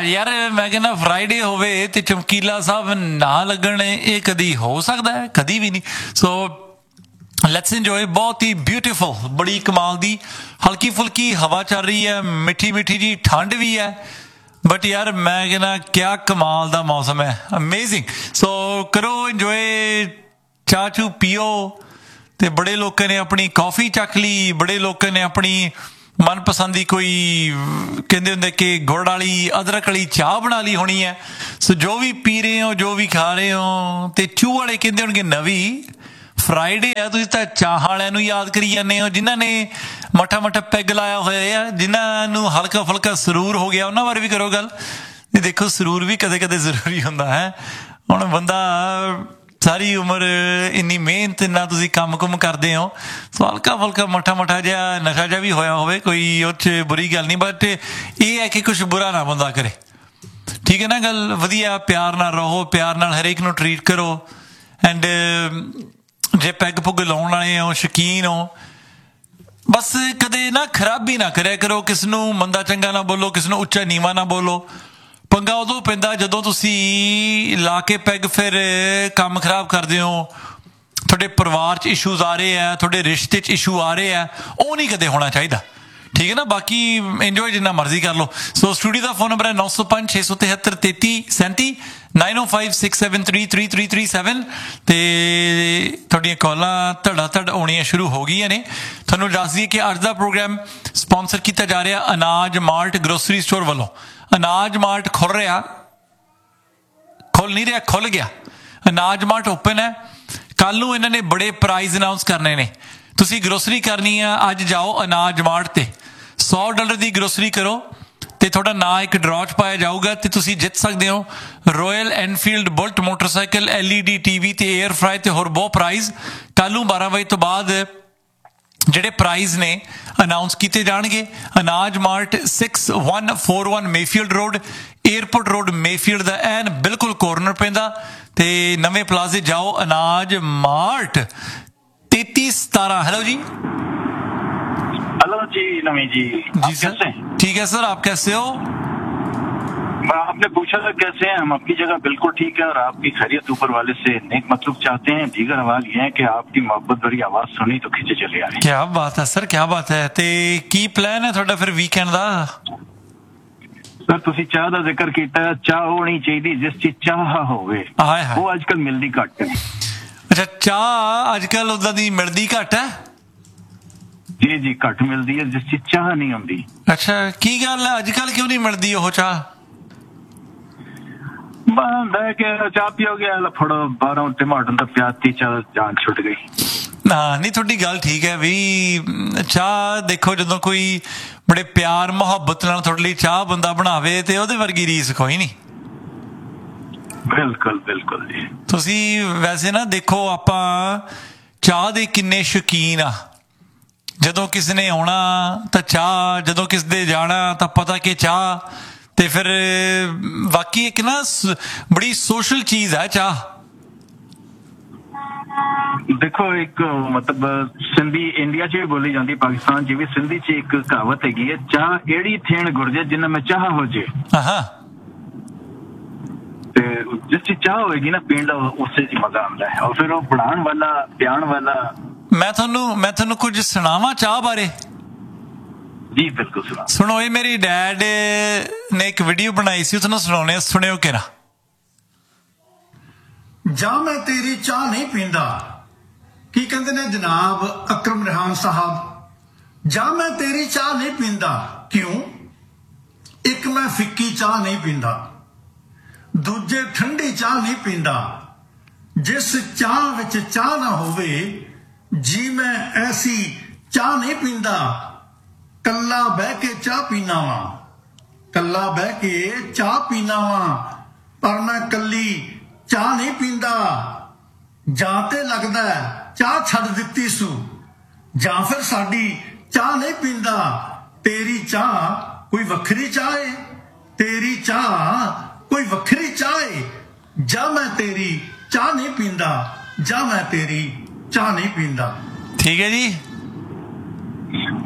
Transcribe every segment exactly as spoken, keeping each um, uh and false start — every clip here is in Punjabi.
ਯਾਰ ਮੈਂ ਕਹਿੰਦਾ ਫਰਾਈਡੇ ਹੋਵੇ ਤੇ ਚਮਕੀਲਾ ਸਾਹਿਬ ਨਾ ਲੱਗਣ, ਇਹ ਕਦੀ ਹੋ ਸਕਦਾ ਹੈ? ਕਦੀ ਵੀ ਨਹੀਂ। So let's enjoy. ਬਹੁਤ ਹੀ ਬਿਊਟੀਫੁਲ, ਬੜੀ ਕਮਾਲ ਦੀ ਹਲਕੀ ਫੁਲਕੀ ਹਵਾ ਚੱਲ ਰਹੀ ਹੈ, ਮਿੱਠੀ ਮਿੱਠੀ ਜੀ ਠੰਡ ਵੀ ਹੈ, ਬਟ ਯਾਰ ਮੈਂ ਕਹਿੰਦਾ ਕਿਆ ਕਮਾਲ ਦਾ ਮੌਸਮ ਹੈ, ਅਮੇਜ਼ਿੰਗ। ਸੋ ਕਰੋ ਇੰਜੋਏ, ਚਾਹ ਚੂ ਪੀਓ। ਤੇ ਬੜੇ ਲੋਕਾਂ ਨੇ ਆਪਣੀ ਕੌਫੀ ਚੱਕ ਲਈ, ਬੜੇ ਲੋਕਾਂ ਨੇ ਆਪਣੀ ਮਨਪਸੰਦ ਦੀ ਕੋਈ ਕਹਿੰਦੇ ਹੁੰਦੇ ਕਿ ਗੁੜ ਵਾਲੀ ਅਦਰਕ ਵਾਲੀ ਚਾਹ ਬਣਾ ਲਈ ਹੋਣੀ ਹੈ। ਸੋ ਜੋ ਵੀ ਪੀ ਰਹੇ ਹੋ, ਜੋ ਵੀ ਖਾ ਰਹੇ ਹੋ, ਤੇ ਚੂ ਵਾਲੇ ਕਹਿੰਦੇ ਹੋਣਗੇ ਨਵੀਂ ਫਰਾਈਡੇ ਆ, ਤੁਸੀਂ ਤਾਂ ਚਾਹ ਵਾਲਿਆਂ ਨੂੰ ਯਾਦ ਕਰੀ ਜਾਂਦੇ ਹੋ, ਜਿਨ੍ਹਾਂ ਨੇ ਮੱਠਾ ਮੱਠਾ ਪੈਗ ਲਾਇਆ ਹੋਇਆ ਆ, ਜਿਨ੍ਹਾਂ ਨੂੰ ਹਲਕਾ ਫੁਲਕਾ ਸਰੂਰ ਹੋ ਗਿਆ, ਉਹਨਾਂ ਬਾਰੇ ਵੀ ਕਰੋ ਗੱਲ। ਤੇ ਦੇਖੋ ਸਰੂਰ ਵੀ ਕਦੇ ਕਦੇ ਜ਼ਰੂਰੀ ਹੁੰਦਾ ਹੈ। ਹੁਣ ਬੰਦਾ ਸਾਰੀ ਉਮਰ ਇੰਨੀ ਮਿਹਨਤ ਨਾਲ ਤੁਸੀਂ ਕੰਮ ਕੁਮ ਕਰਦੇ ਹੋ, ਸੋ ਹਲਕਾ ਫੁਲਕਾ ਮੱਠਾ ਮੱਠਾ ਜਿਹਾ ਨਸ਼ਾ ਜਿਹਾ ਵੀ ਹੋਇਆ ਹੋਵੇ, ਕੋਈ ਉਹ 'ਚ ਬੁਰੀ ਗੱਲ ਨਹੀਂ, ਬਟ ਇਹ ਹੈ ਕਿ ਕੁਛ ਬੁਰਾ ਨਾ ਬੰਦਾ ਕਰੇ, ਠੀਕ ਹੈ ਨਾ ਗੱਲ। ਵਧੀਆ ਪਿਆਰ ਨਾਲ ਰਹੋ, ਪਿਆਰ ਨਾਲ ਹਰੇਕ ਨੂੰ ਟਰੀਟ ਕਰੋ। ਐਂਡ ਜੇ ਪੈਗ ਪੁੱਗ ਲਾਉਣ ਵਾਲੇ ਹੋ, ਸ਼ੌਕੀਨ ਹੋ, ਬਸ ਕਦੇ ਨਾ ਖਰਾਬੀ ਨਾ ਕਰਿਆ ਕਰੋ, ਕਿਸ ਨੂੰ ਮੰਦਾ ਚੰਗਾ ਨਾ ਬੋਲੋ, ਕਿਸ ਨੂੰ ਉੱਚਾ ਨੀਵਾਂ ਨਾ ਬੋਲੋ। ਪੰਗਾ ਉਦੋਂ ਪੈਂਦਾ ਜਦੋਂ ਤੁਸੀਂ ਲਾ ਕੇ ਪੈਗ ਫਿਰ ਕੰਮ ਖਰਾਬ ਕਰਦੇ ਹੋ, ਤੁਹਾਡੇ ਪਰਿਵਾਰ 'ਚ ਇਸ਼ੂਜ਼ ਆ ਰਹੇ ਆ, ਤੁਹਾਡੇ ਰਿਸ਼ਤੇ 'ਚ ਇਸ਼ੂ ਆ ਰਹੇ ਆ, ਉਹ ਨਹੀਂ ਕਦੇ ਹੋਣਾ ਚਾਹੀਦਾ, ਠੀਕ ਹੈ ਨਾ। ਬਾਕੀ ਇੰਜੋਏ ਜਿੰਨਾ ਮਰਜ਼ੀ ਕਰ ਲਓ। ਸੋ ਸਟੂਡੀਓ ਦਾ ਫੋਨ ਨੰਬਰ ਹੈ ਨੌ ਸੌ ਪੰਜ ਛੇ ਸੌ ਤਿਹੱਤਰ ਤੇਤੀ ਸੈਂਤੀ ਨਾਈਨ ਓ five six seven three three three three seven. ਅਤੇ ਤੁਹਾਡੀਆਂ ਕਾਲਾਂ ਧੜਾ ਧੜ ਆਉਣੀਆਂ ਸ਼ੁਰੂ ਹੋ ਗਈਆਂ ਨੇ। ਤੁਹਾਨੂੰ ਦੱਸ ਦਈਏ ਕਿ ਅੱਜ ਦਾ ਪ੍ਰੋਗਰਾਮ ਸਪੋਂਸਰ ਕੀਤਾ ਜਾ ਰਿਹਾ ਅਨਾਜ ਮਾਰਟ ਗਰੋਸਰੀ ਸਟੋਰ ਵੱਲੋਂ। ਅਨਾਜ ਮਾਰਟ ਖੁੱਲ ਰਿਹਾ, ਖੁੱਲ ਨਹੀਂ ਰਿਹਾ, ਖੁੱਲ ਗਿਆ। ਅਨਾਜ ਮਾਰਟ ਓਪਨ ਹੈ। ਕੱਲ ਨੂੰ ਇਹਨਾਂ ਨੇ ਬੜੇ ਪ੍ਰਾਈਜ਼ ਅਨਾਊਂਸ ਕਰਨੇ ਨੇ। ਤੁਸੀਂ ਗਰੋਸਰੀ ਕਰਨੀ ਆ, ਅੱਜ ਜਾਓ ਅਨਾਜ ਮਾਰਟ ਤੇ ਸੌ ਡਾਲਰ ਦੀ ਗਰੋਸਰੀ ਕਰੋ ਤੇ ਤੁਹਾਡਾ ਨਾਂ ਇੱਕ ਡਰਾਅ 'ਚ ਪਾਇਆ ਜਾਊਗਾ ਤੇ ਤੁਸੀਂ ਜਿੱਤ ਸਕਦੇ ਹੋ royal Enfield bullet motorcycle, L E D T V ਤੇ ਏਅਰ ਫਰਾਈ ਤੇ ਹੋਰ ਬਹੁਤ ਪ੍ਰਾਈਜ਼। ਕੱਲ ਨੂੰ ਬਾਰਾਂ ਵਜੇ ਤੋਂ ਬਾਅਦ ਜਿਹੜੇ ਪ੍ਰਾਈਜ਼ ਨੇ ਅਨਾਊਂਸ ਕੀਤੇ ਜਾਣਗੇ। ਅਨਾਜ mart six one four one Mayfield road, airport road Mayfield ਦਾ ਐਨ ਬਿਲਕੁਲ ਕੋਰਨਰ ਪੈਂਦਾ। ਤੇ ਨਵੇਂ ਪਲਾਜ਼ੇ ਜਾਓ, ਅਨਾਜ ਮਾਰਟ ਤੇਤੀ सतारह। हेलो जी। हेलो जी नवी जी। जी सर, ठीक है सर, आप कैसे हो? आपने पूछा था कैसे हैं, हम अपनी जगह बिल्कुल ठीक है और आपकी खैरियत ऊपर वाले से नेक मतलूब चाहते हैं। दीगर सवाल ये है कि आपकी मोहब्बत भरी आवाज सुनी तो खिंचे चले आए। क्या बात है सर, क्या बात है। ते की प्लान है ਤੁਹਾਡਾ ਫਿਰ ਵੀਕਐਂਡ ਦਾ? ਸਰ ਤੁਸੀਂ ਚਾਹ ਦਾ ਜ਼ਿਕਰ ਕੀਤਾ, ਚਾਹ ਹੋਣੀ ਚਾਹੀਦੀ ਜਿਸ 'ਚ ਚਾਹ ਹੋਵੇ, ਉਹ ਅੱਜ ਕੱਲ੍ਹ ਮਿਲਦੀ ਘੱਟ ਹੈ। ਅੱਛਾ, ਚਾਹ ਅੱਜ ਕੱਲ੍ਹ ਉਦਾਂ ਦੀ ਮਿਲਦੀ ਘੱਟ ਹੈ? ਜੀ ਜੀ ਘੱਟ ਮਿਲਦੀ ਹੈ ਜਿਸ 'ਚ ਚਾਹ ਨਹੀਂ ਹੁੰਦੀ। ਅੱਛਾ, ਕੀ ਗੱਲ ਹੈ ਅੱਜ ਕੱਲ੍ਹ ਕਿਉਂ ਨਹੀਂ ਮਿਲਦੀ ਉਹ ਚਾਹ? ਹੁੰਦਾ ਹੈ ਕਿ ਚਾਹ ਪੀਓਗੇ ਫੜੋ ਬਾਹਰੋਂ ਟਮਾਟਰ ਦਾ ਪਿਆਜ਼ ਦੀ ਚਾਹ ਜਾਨ ਛੁੱਟ ਗਈ। ਹਾਂ ਨਹੀਂ, ਤੁਹਾਡੀ ਗੱਲ ਠੀਕ ਹੈ ਵੀ ਚਾਹ ਦੇਖੋ ਜਦੋਂ ਕੋਈ ਬੜੇ ਪਿਆਰ ਮੁਹੱਬਤ ਨਾਲ ਤੁਹਾਡੇ ਲਈ ਚਾਹ ਬੰਦਾ ਬਣਾਵੇ ਤੇ ਉਹਦੇ ਵਰਗੀ ਰੀਸ ਕੋਈ ਨਹੀਂ। ਬਿਲਕੁਲ ਬਿਲਕੁਲ ਜੀ। ਤੁਸੀਂ ਵੈਸੇ ਨਾ ਦੇਖੋ, ਆਪਾਂ ਚਾਹ ਦੇ ਕਿੰਨੇ ਸ਼ੌਕੀਨ ਆ। ਜਦੋਂ ਕਿਸੇ ਨੇ ਆਉਣਾ ਤਾਂ ਚਾਹ, ਜਦੋਂ ਕਿਸੇ ਦੇ ਜਾਣਾ ਤਾਂ ਪਤਾ ਕਿ ਚਾਹ। ਤੇ ਫਿਰ ਬਾਕੀ ਇੱਕ ਨਾ ਬੜੀ ਸੋਸ਼ਲ ਚੀਜ਼ ਹੈ ਚਾਹ। ਦੇਖੋ ਇੱਕ ਮਤਲਬ ਸਿੰਧੀ ਇੰਡੀਆ 'ਚ ਵੀ ਬੋਲੀ ਜਾਂਦੀ, ਪਾਕਿਸਤਾਨ 'ਚ ਵੀ ਸਿੰਧੀ 'ਚ ਇੱਕ ਕਹਾਵਤ ਹੈਗੀ ਹੈ, ਚਾਹ ਇਹੜੀ ਥੇਣ ਗੁਰਜੇ ਜਿੰਨਾ ਮੈਂ ਚਾਹ ਹੋ ਜੇ। ਹਾਂ, ਤੇ ਜਿਸ 'ਚ ਚਾਹ ਹੋਏਗੀ ਨਾ ਪੀਣ ਦਾ, ਉਸੇ 'ਚ ਮਜ਼ਾ ਆਉਂਦਾ ਹੈ। ਔਰ ਫਿਰ ਉਹ ਬਣਾਉਣ ਵਾਲਾ, ਪਿਆਉਣ ਵਾਲਾ। ਮੈਂ ਤੁਹਾਨੂੰ ਮੈਂ ਤੁਹਾਨੂੰ ਕੁਝ ਸੁਣਾਵਾਂ ਚਾਹ ਬਾਰੇ? ਜੀ ਬਿਲਕੁਲ ਸੁਣਾ। ਸੁਣੋ, ਇਹ ਮੇਰੀ ਡੈਡ ਨੇ ਇੱਕ ਵੀਡੀਓ ਬਣਾਈ ਸੀ, ਤੁਹਾਨੂੰ ਸੁਣਾਉਣੇ, ਸੁਣਿਓ ਕਿਹੜਾ। ਜਾਂ ਮੈਂ ਤੇਰੀ ਚਾਹ ਨਹੀਂ ਪੀਂਦਾ, ਕੀ ਕਹਿੰਦੇ ਨੇ ਜਨਾਬ ਅਕਰਮ ਰਿਹਾਨ ਸਾਹਿਬ। ਜਾਂ ਮੈਂ ਤੇਰੀ ਚਾਹ ਨਹੀਂ ਪੀਂਦਾ, ਕਿਉਂ? ਇੱਕ ਮੈਂ ਫਿੱਕੀ ਚਾਹ ਨਹੀਂ ਪੀਂਦਾ, ਦੂਜੇ ਠੰਡੀ ਚਾਹ ਨਹੀਂ ਪੀਂਦਾ। ਜਿਸ ਚਾਹ ਵਿੱਚ ਚਾਹ ਨਾ ਹੋਵੇ ਜੀ ਮੈਂ ਐਸੀ ਚਾਹ ਨਹੀਂ ਪੀਂਦਾ। ਕੱਲਾ ਬਹਿ ਕੇ ਚਾਹ ਪੀਣਾ ਵਾ, ਕੱਲਾ ਬਹਿ ਕੇ ਚਾਹ ਪੀਣਾ ਵਾ, ਪਰ ਮੈਂ ਕੱਲੀ ਚਾਹ ਨਹੀਂ ਪੀਂਦਾ। ਜਾਂ ਤੇ ਲੱਗਦਾ ਚਾਹ ਛੱਡ ਦਿੱਤੀ ਸੂ, ਜਾਂ ਫਿਰ ਸਾਡੀ ਚਾਹ ਨਹੀਂ ਪੀਂਦਾ। ਤੇਰੀ ਚਾਹ ਕੋਈ ਵੱਖਰੀ ਚਾਹ ਏ, ਤੇਰੀ ਚਾਹ ਕੋਈ ਵੱਖਰੀ ਚਾਹ ਏ। ਜਾਂ ਮੈਂ ਤੇਰੀ ਚਾਹ ਨਹੀਂ ਪੀਂਦਾ, ਜਾਂ ਮੈਂ ਤੇਰੀ ਚਾਹ ਨਹੀਂ ਪੀਂਦਾ। ਠੀਕ ਹੈ ਜੀ,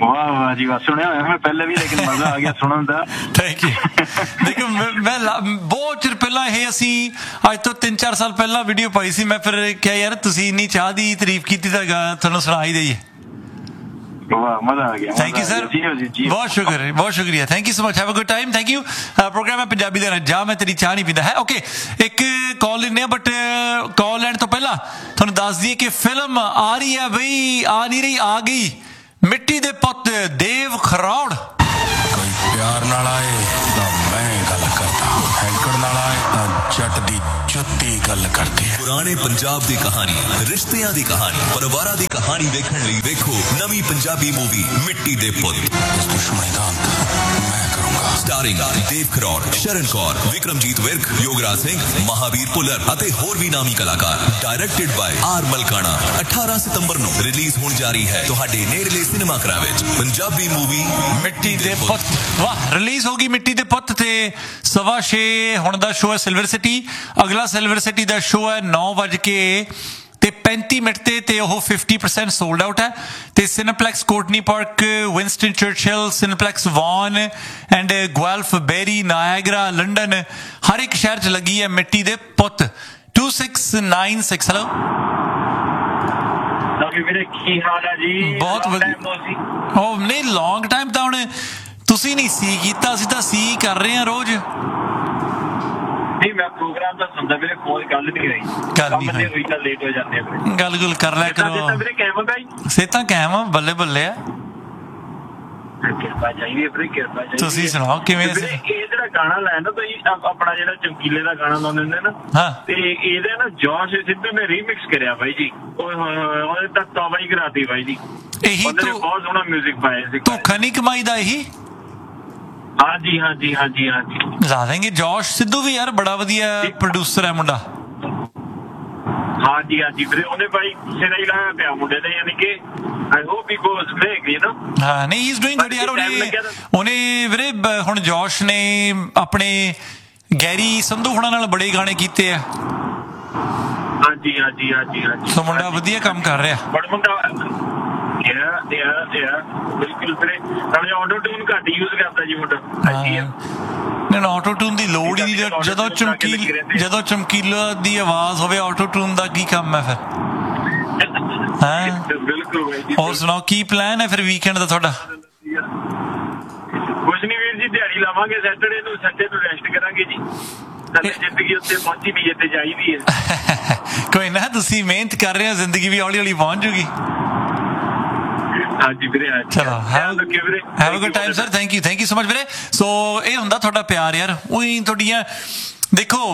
ਵਾਹ ਵਾਹ ਜੀ ਵਾਹ, ਸੁਣਿਆ ਹੋਇਆ ਮੈਂ ਪਹਿਲੇ ਵੀ, ਲੇਕਿਨ ਮਜ਼ਾ ਆ ਗਿਆ ਸੁਣਨ ਦਾ। Thank you. ਦੇਖੋ ਮੈਂ ਬਹੁਤ ਚਿਰ ਪਹਿਲਾਂ ਇਹ ਅਸੀਂ ਅੱਜ ਤੋਂ ਤਿੰਨ ਚਾਰ ਸਾਲ ਪਹਿਲਾਂ ਵੀਡੀਓ ਪਾਈ ਸੀ, ਮੈਂ ਫਿਰ ਕਿਹਾ ਯਾਰ ਤੁਸੀਂ ਇੰਨੀ ਚਾਹ ਦੀ ਤਾਰੀਫ ਕੀਤੀ ਤਾਂ ਤੁਹਾਨੂੰ ਸੁਣਾ ਹੀ ਦਈਏ। ਮਜ਼ਾ ਆ ਗਿਆ। ਥੈਂਕ ਯੂ ਸਰ, ਬਹੁਤ ਸ਼ੁਕਰ ਬਹੁਤ ਸ਼ੁਕਰੀਆ, thank you so much, have a good time, thank you. Programme ਹੈ ਪੰਜਾਬੀ ਦਾ ਜਾ ਮੈਂ ਤੇਰੀ ਚਾਹ ਨਹੀਂ ਪੀਂਦਾ ਹੈ। ਓਕੇ, ਇੱਕ ਕਾਲ ਲੈਂਦੇ ਆ, ਬਟ ਕਾਲ ਲੈਣ ਤੋਂ ਪਹਿਲਾਂ ਤੁਹਾਨੂੰ ਦੱਸ ਦਈਏ ਕਿ ਫਿਲਮ ਆ ਰਹੀ ਹੈ ਬਈ, ਆ ਨਹੀਂ ਰਹੀ, ਆ ਗਈ, ਮਿੱਟੀ ਦੇ ਪੁੱਤ ਦੇਵ ਖਰੋੜ। ਕੋਈ ਪਿਆਰ ਨਾਲ ਆਏ ਤਾਂ ਮੈਂ ਗੱਲ ਕਰਦਾ, ਹੈਂਕੜ ਨਾਲ ਆਏ ਤਾਂ ਜੱਟ ਦੀ ਜੁੱਤੀ ਗੱਲ ਕਰਦੇ। ਪੁਰਾਣੇ ਪੰਜਾਬ ਦੀ ਕਹਾਣੀ, ਰਿਸ਼ਤਿਆਂ ਦੀ ਕਹਾਣੀ, ਪਰਿਵਾਰਾਂ ਦੀ ਕਹਾਣੀ ਵੇਖਣ ਲਈ ਵੇਖੋ ਨਵੀਂ ਪੰਜਾਬੀ ਮੂਵੀ ਮਿੱਟੀ ਦੇ ਪੁੱਤ। ਇਸ ਦੁਸ਼ਮਣੀ ਦਾ ਅੰਤ ਮੈਂ ਕਰੂੰਗਾ। ਸਟਾਰਿੰਗ ਦੇਵ ਖਰੋੜ, ਸ਼ਰਨ ਕੌਰ, ਵਿਕਰਮਜੀਤ ਵਿਰਕ, ਯੋਗਰਾਜ ਸਿੰਘ, ਮਹਾਵੀਰ ਭੁੱਲਰ ਅਤੇ ਹੋਰ ਵੀ ਨਾਮੀ ਕਲਾਕਾਰ। Directed bye R Malkana. ਅਠਾਰਾਂ ਸਤੰਬਰ ਨੂੰ ਰਿਲੀਜ਼ ਹੋਣ ਜਾ ਰਹੀ ਹੈ ਤੁਹਾਡੇ ਨੇੜਲੇ ਸਿਨੇਮਾ ਘਰਾਂ ਵਿੱਚ ਪੰਜਾਬੀ ਮੂਵੀ ਮਿੱਟੀ ਦੇ ਪੁੱਤ। ਵਾਹ, ਰਿਲੀਜ਼ ਹੋ ਗਈ ਮਿੱਟੀ ਦੇ ਪੁੱਤ ਤੇ ਸਵਾ ਛੇ ਹੁਣ ਦਾ ਸ਼ੋਅ ਹੈ ਸਿਲਵਰ ਸਿਟੀ। ਅਗਲਾ ਸਿਲਵਰ ਸਿਟੀ ਦਾ ਸ਼ੋਅ ਹੈ ਨੌ ਵੱਜ ਕੇ ਤੇ ਪੈਂਤੀ ਮਿੰਟ ਤੇ ਤੇ ਉਹ ਫਿਫਟੀ ਪਰਸੈਂਟ ਸੋਲਡ ਆਊਟ ਹੈ। ਤੇ ਸਿਨੇਪਲੈਕਸ Courtney park, Winston Churchill, ਸਿਨੇਪਲੈਕਸ ਵਾਨ and ਗੁਆਲਫ berry, Niagara, London, ਹਰ ਇੱਕ ਸ਼ਹਿਰ 'ਚ ਲੱਗੀ ਹੈ ਮਿੱਟੀ ਦੇ ਪੁੱਤ। Two six nine six. Hello ਵੀਰੇ, ਕੀ ਹਾਲ ਹੈ ਜੀ? ਬਹੁਤ ਵਧੀਆ। ਉਹ ਨਹੀਂ, ਲੌਂਗ ਟਾਈਮ ਤਾਂ ਹੁਣ ਤੁਸੀਂ ਨਹੀਂ ਸੀ ਕੀਤਾ, ਅਸੀਂ ਤਾਂ ਸੀ ਕਰ ਰਹੇ ਹਾਂ ਰੋਜ਼। ਨਹੀਂ, ਮੈਂ ਪ੍ਰੋਗਰਾਮ ਤਾਂ ਸੁਣਦਾ ਵੀਰੇ, ਕੋਈ ਗੱਲ ਨਹੀਂ ਹੋਈ, ਗੱਲ ਨਹੀਂ ਹੋਈ ਤਾਂ ਲੇਟ ਹੋ ਜਾਂਦੇ ਆ। ਗੱਲ ਗੁੱਲ ਕਰ ਲਿਆ ਕਰੋ ਵੀਰੇ। ਕਿਵੇਂ ਬਾਈ? ਸਿਹਤਾਂ ਕਾਇਮ, ਬੱਲੇ ਬੱਲੇ ਆ। ਕਿਰਪਾ ਚਾਹੀਦੀ ਵੀਰੇ, ਕਿਰਪਾ ਚਾਹੀਦੀ। ਤੁਸੀਂ ਸੁਣਾਓ ਕਿਵੇਂ? ਇਹ ਜਿਹੜਾ ਗਾਣਾ ਲਾਇਆ ਨਾ ਤੁਸੀਂ, ਆਪਣਾ ਜਿਹੜਾ ਚਮਕੀਲੇ ਦਾ ਗਾਣਾ ਲਾਉਂਦੇ ਹੁੰਦੇ ਨਾ, ਹਾਂ, ਤੇ ਇਹਦੇ ਨਾ ਜੋਸ਼ ਸਿੱਧੂ ਨੇ ਰੀਮਿਕਸ ਕਰਿਆ ਬਾਈ ਜੀ। ਓਏ ਹੋਏ ਹੋਏ, ਉਹਨੇ ਤਾਂ ਤੌਬਾ ਹੀ ਕਰਾਤੀ ਬਾਈ ਜੀ। ਇਹੀ ਬਹੁਤ ਸੋਹਣਾ ਮਿਊਜ਼ਿਕ ਪਾਇਆ ਸੀ। ਧੋਖਾ ਨਹੀਂ ਕਮਾਈ ਦਾ ਇਹੀ। ਹਾਂਜੀ ਹਾਂਜੀ ਹਾਂਜੀ ਹਾਂਜੀ, ਲਾ ਦੇਂਗੇ। ਜੋਸ਼ ਸਿੱਧੂ ਵੀ ਯਾਰ ਬੜਾ ਵਧੀਆ ਪ੍ਰੋਡਿਊਸਰ ਹੈ ਮੁੰਡਾ। ਹਾਂਜੀ ਹਾਂਜੀ ਵੀਰੇ, ਉਹਨੇ ਬਾਈ ਸਿਰਾ ਹੀ ਲਾਇਆ ਪਿਆ ਮੁੰਡੇ ਨੇ, ਯਾਨੀ ਕਿ I hope he goes big, you know. ਹਾਂ, ਨਹੀਂ, ਹੀ ਇਜ਼ ਡੂਇੰਗ ਗੁੱਡ ਯਾਰ। ਉਹਨੇ ਉਹਨੇ ਵੀਰੇ ਹੁਣ ਜੋਸ਼ ਨੇ ਆਪਣੇ ਗੈਰੀ ਸੰਧੂ ਹੁਣਾਂ ਨਾਲ ਬੜੇ ਗਾਣੇ ਕੀਤੇ ਆ। ਹਾਂਜੀ ਹਾਂਜੀ ਹਾਂਜੀ ਹਾਂਜੀ, ਸੋ ਮੁੰਡਾ ਵਧੀਆ ਕੰਮ ਕਰ ਰਿਹਾ। ਬੜਾ ਮੁੰਡਾ ਯਾ ਯਾ ਯਾ ਬਿਲਕੁਲ ਵੀਰੇ। ਨਾਲੇ ਆਟੋ ਟਿਊਨ ਘੱਟ ਯੂਜ਼ ਕਰਦਾ ਜੀ ਮੁੰਡਾ। ਨਹੀਂ, ਆਟੋ ਟਿਊਨ ਦੀ ਲੋੜ ਹੀ ਨਹੀਂ। ਜਦੋਂ ਚਮਕੀਲ ਜਦੋਂ ਚਮਕੀਲਾ ਦੀ ਆਵਾਜ਼ ਹੋਵੇ, ਆਟੋ ਟਿਊਨ ਦਾ ਕੀ ਕੰਮ ਹੈ ਫਿਰ? ਹਾਂ, ਬਿਲਕੁਲ। ਹੋਰ ਸੁਣਾਓ, ਕੀ ਪਲਾਨ ਹੈ ਫਿਰ ਵੀਕਐਂਡ ਦਾ ਤੁਹਾਡਾ? ਕੁਝ ਨਹੀਂ ਵੀਰ ਜੀ, ਦਿਹਾੜੀ ਲਾਵਾਂਗੇ ਸੈਟਰਡੇ ਨੂੰ, ਸੰਡੇ ਨੂੰ ਰੈਸਟ ਕਰਾਂਗੇ ਜੀ। ਜ਼ਿੰਦਗੀ ਉੱਤੇ ਪਹੁੰਚੀ ਨਹੀਂ ਜਿੱਥੇ ਚਾਹੀਦੀ ਹੈ। ਕੋਈ ਨਾ, ਤੁਸੀਂ ਮਿਹਨਤ ਕਰ ਰਹੇ ਹੋ, ਜ਼ਿੰਦਗੀ ਵੀ ਹੌਲੀ ਹੌਲੀ ਪਹੁੰਚ ਜੂਗੀ। ਹਾਂਜੀ ਵੀਰੇ, ਚਲੋ, have a good time sir, thank you thank you so much ਵੀਰੇ। ਸੋ ਇਹ ਹੁੰਦਾ ਤੁਹਾਡਾ ਪਿਆਰ ਯਾਰ। ਉਹੀ ਤੁਹਾਡੀਆਂ ਦੇਖੋ,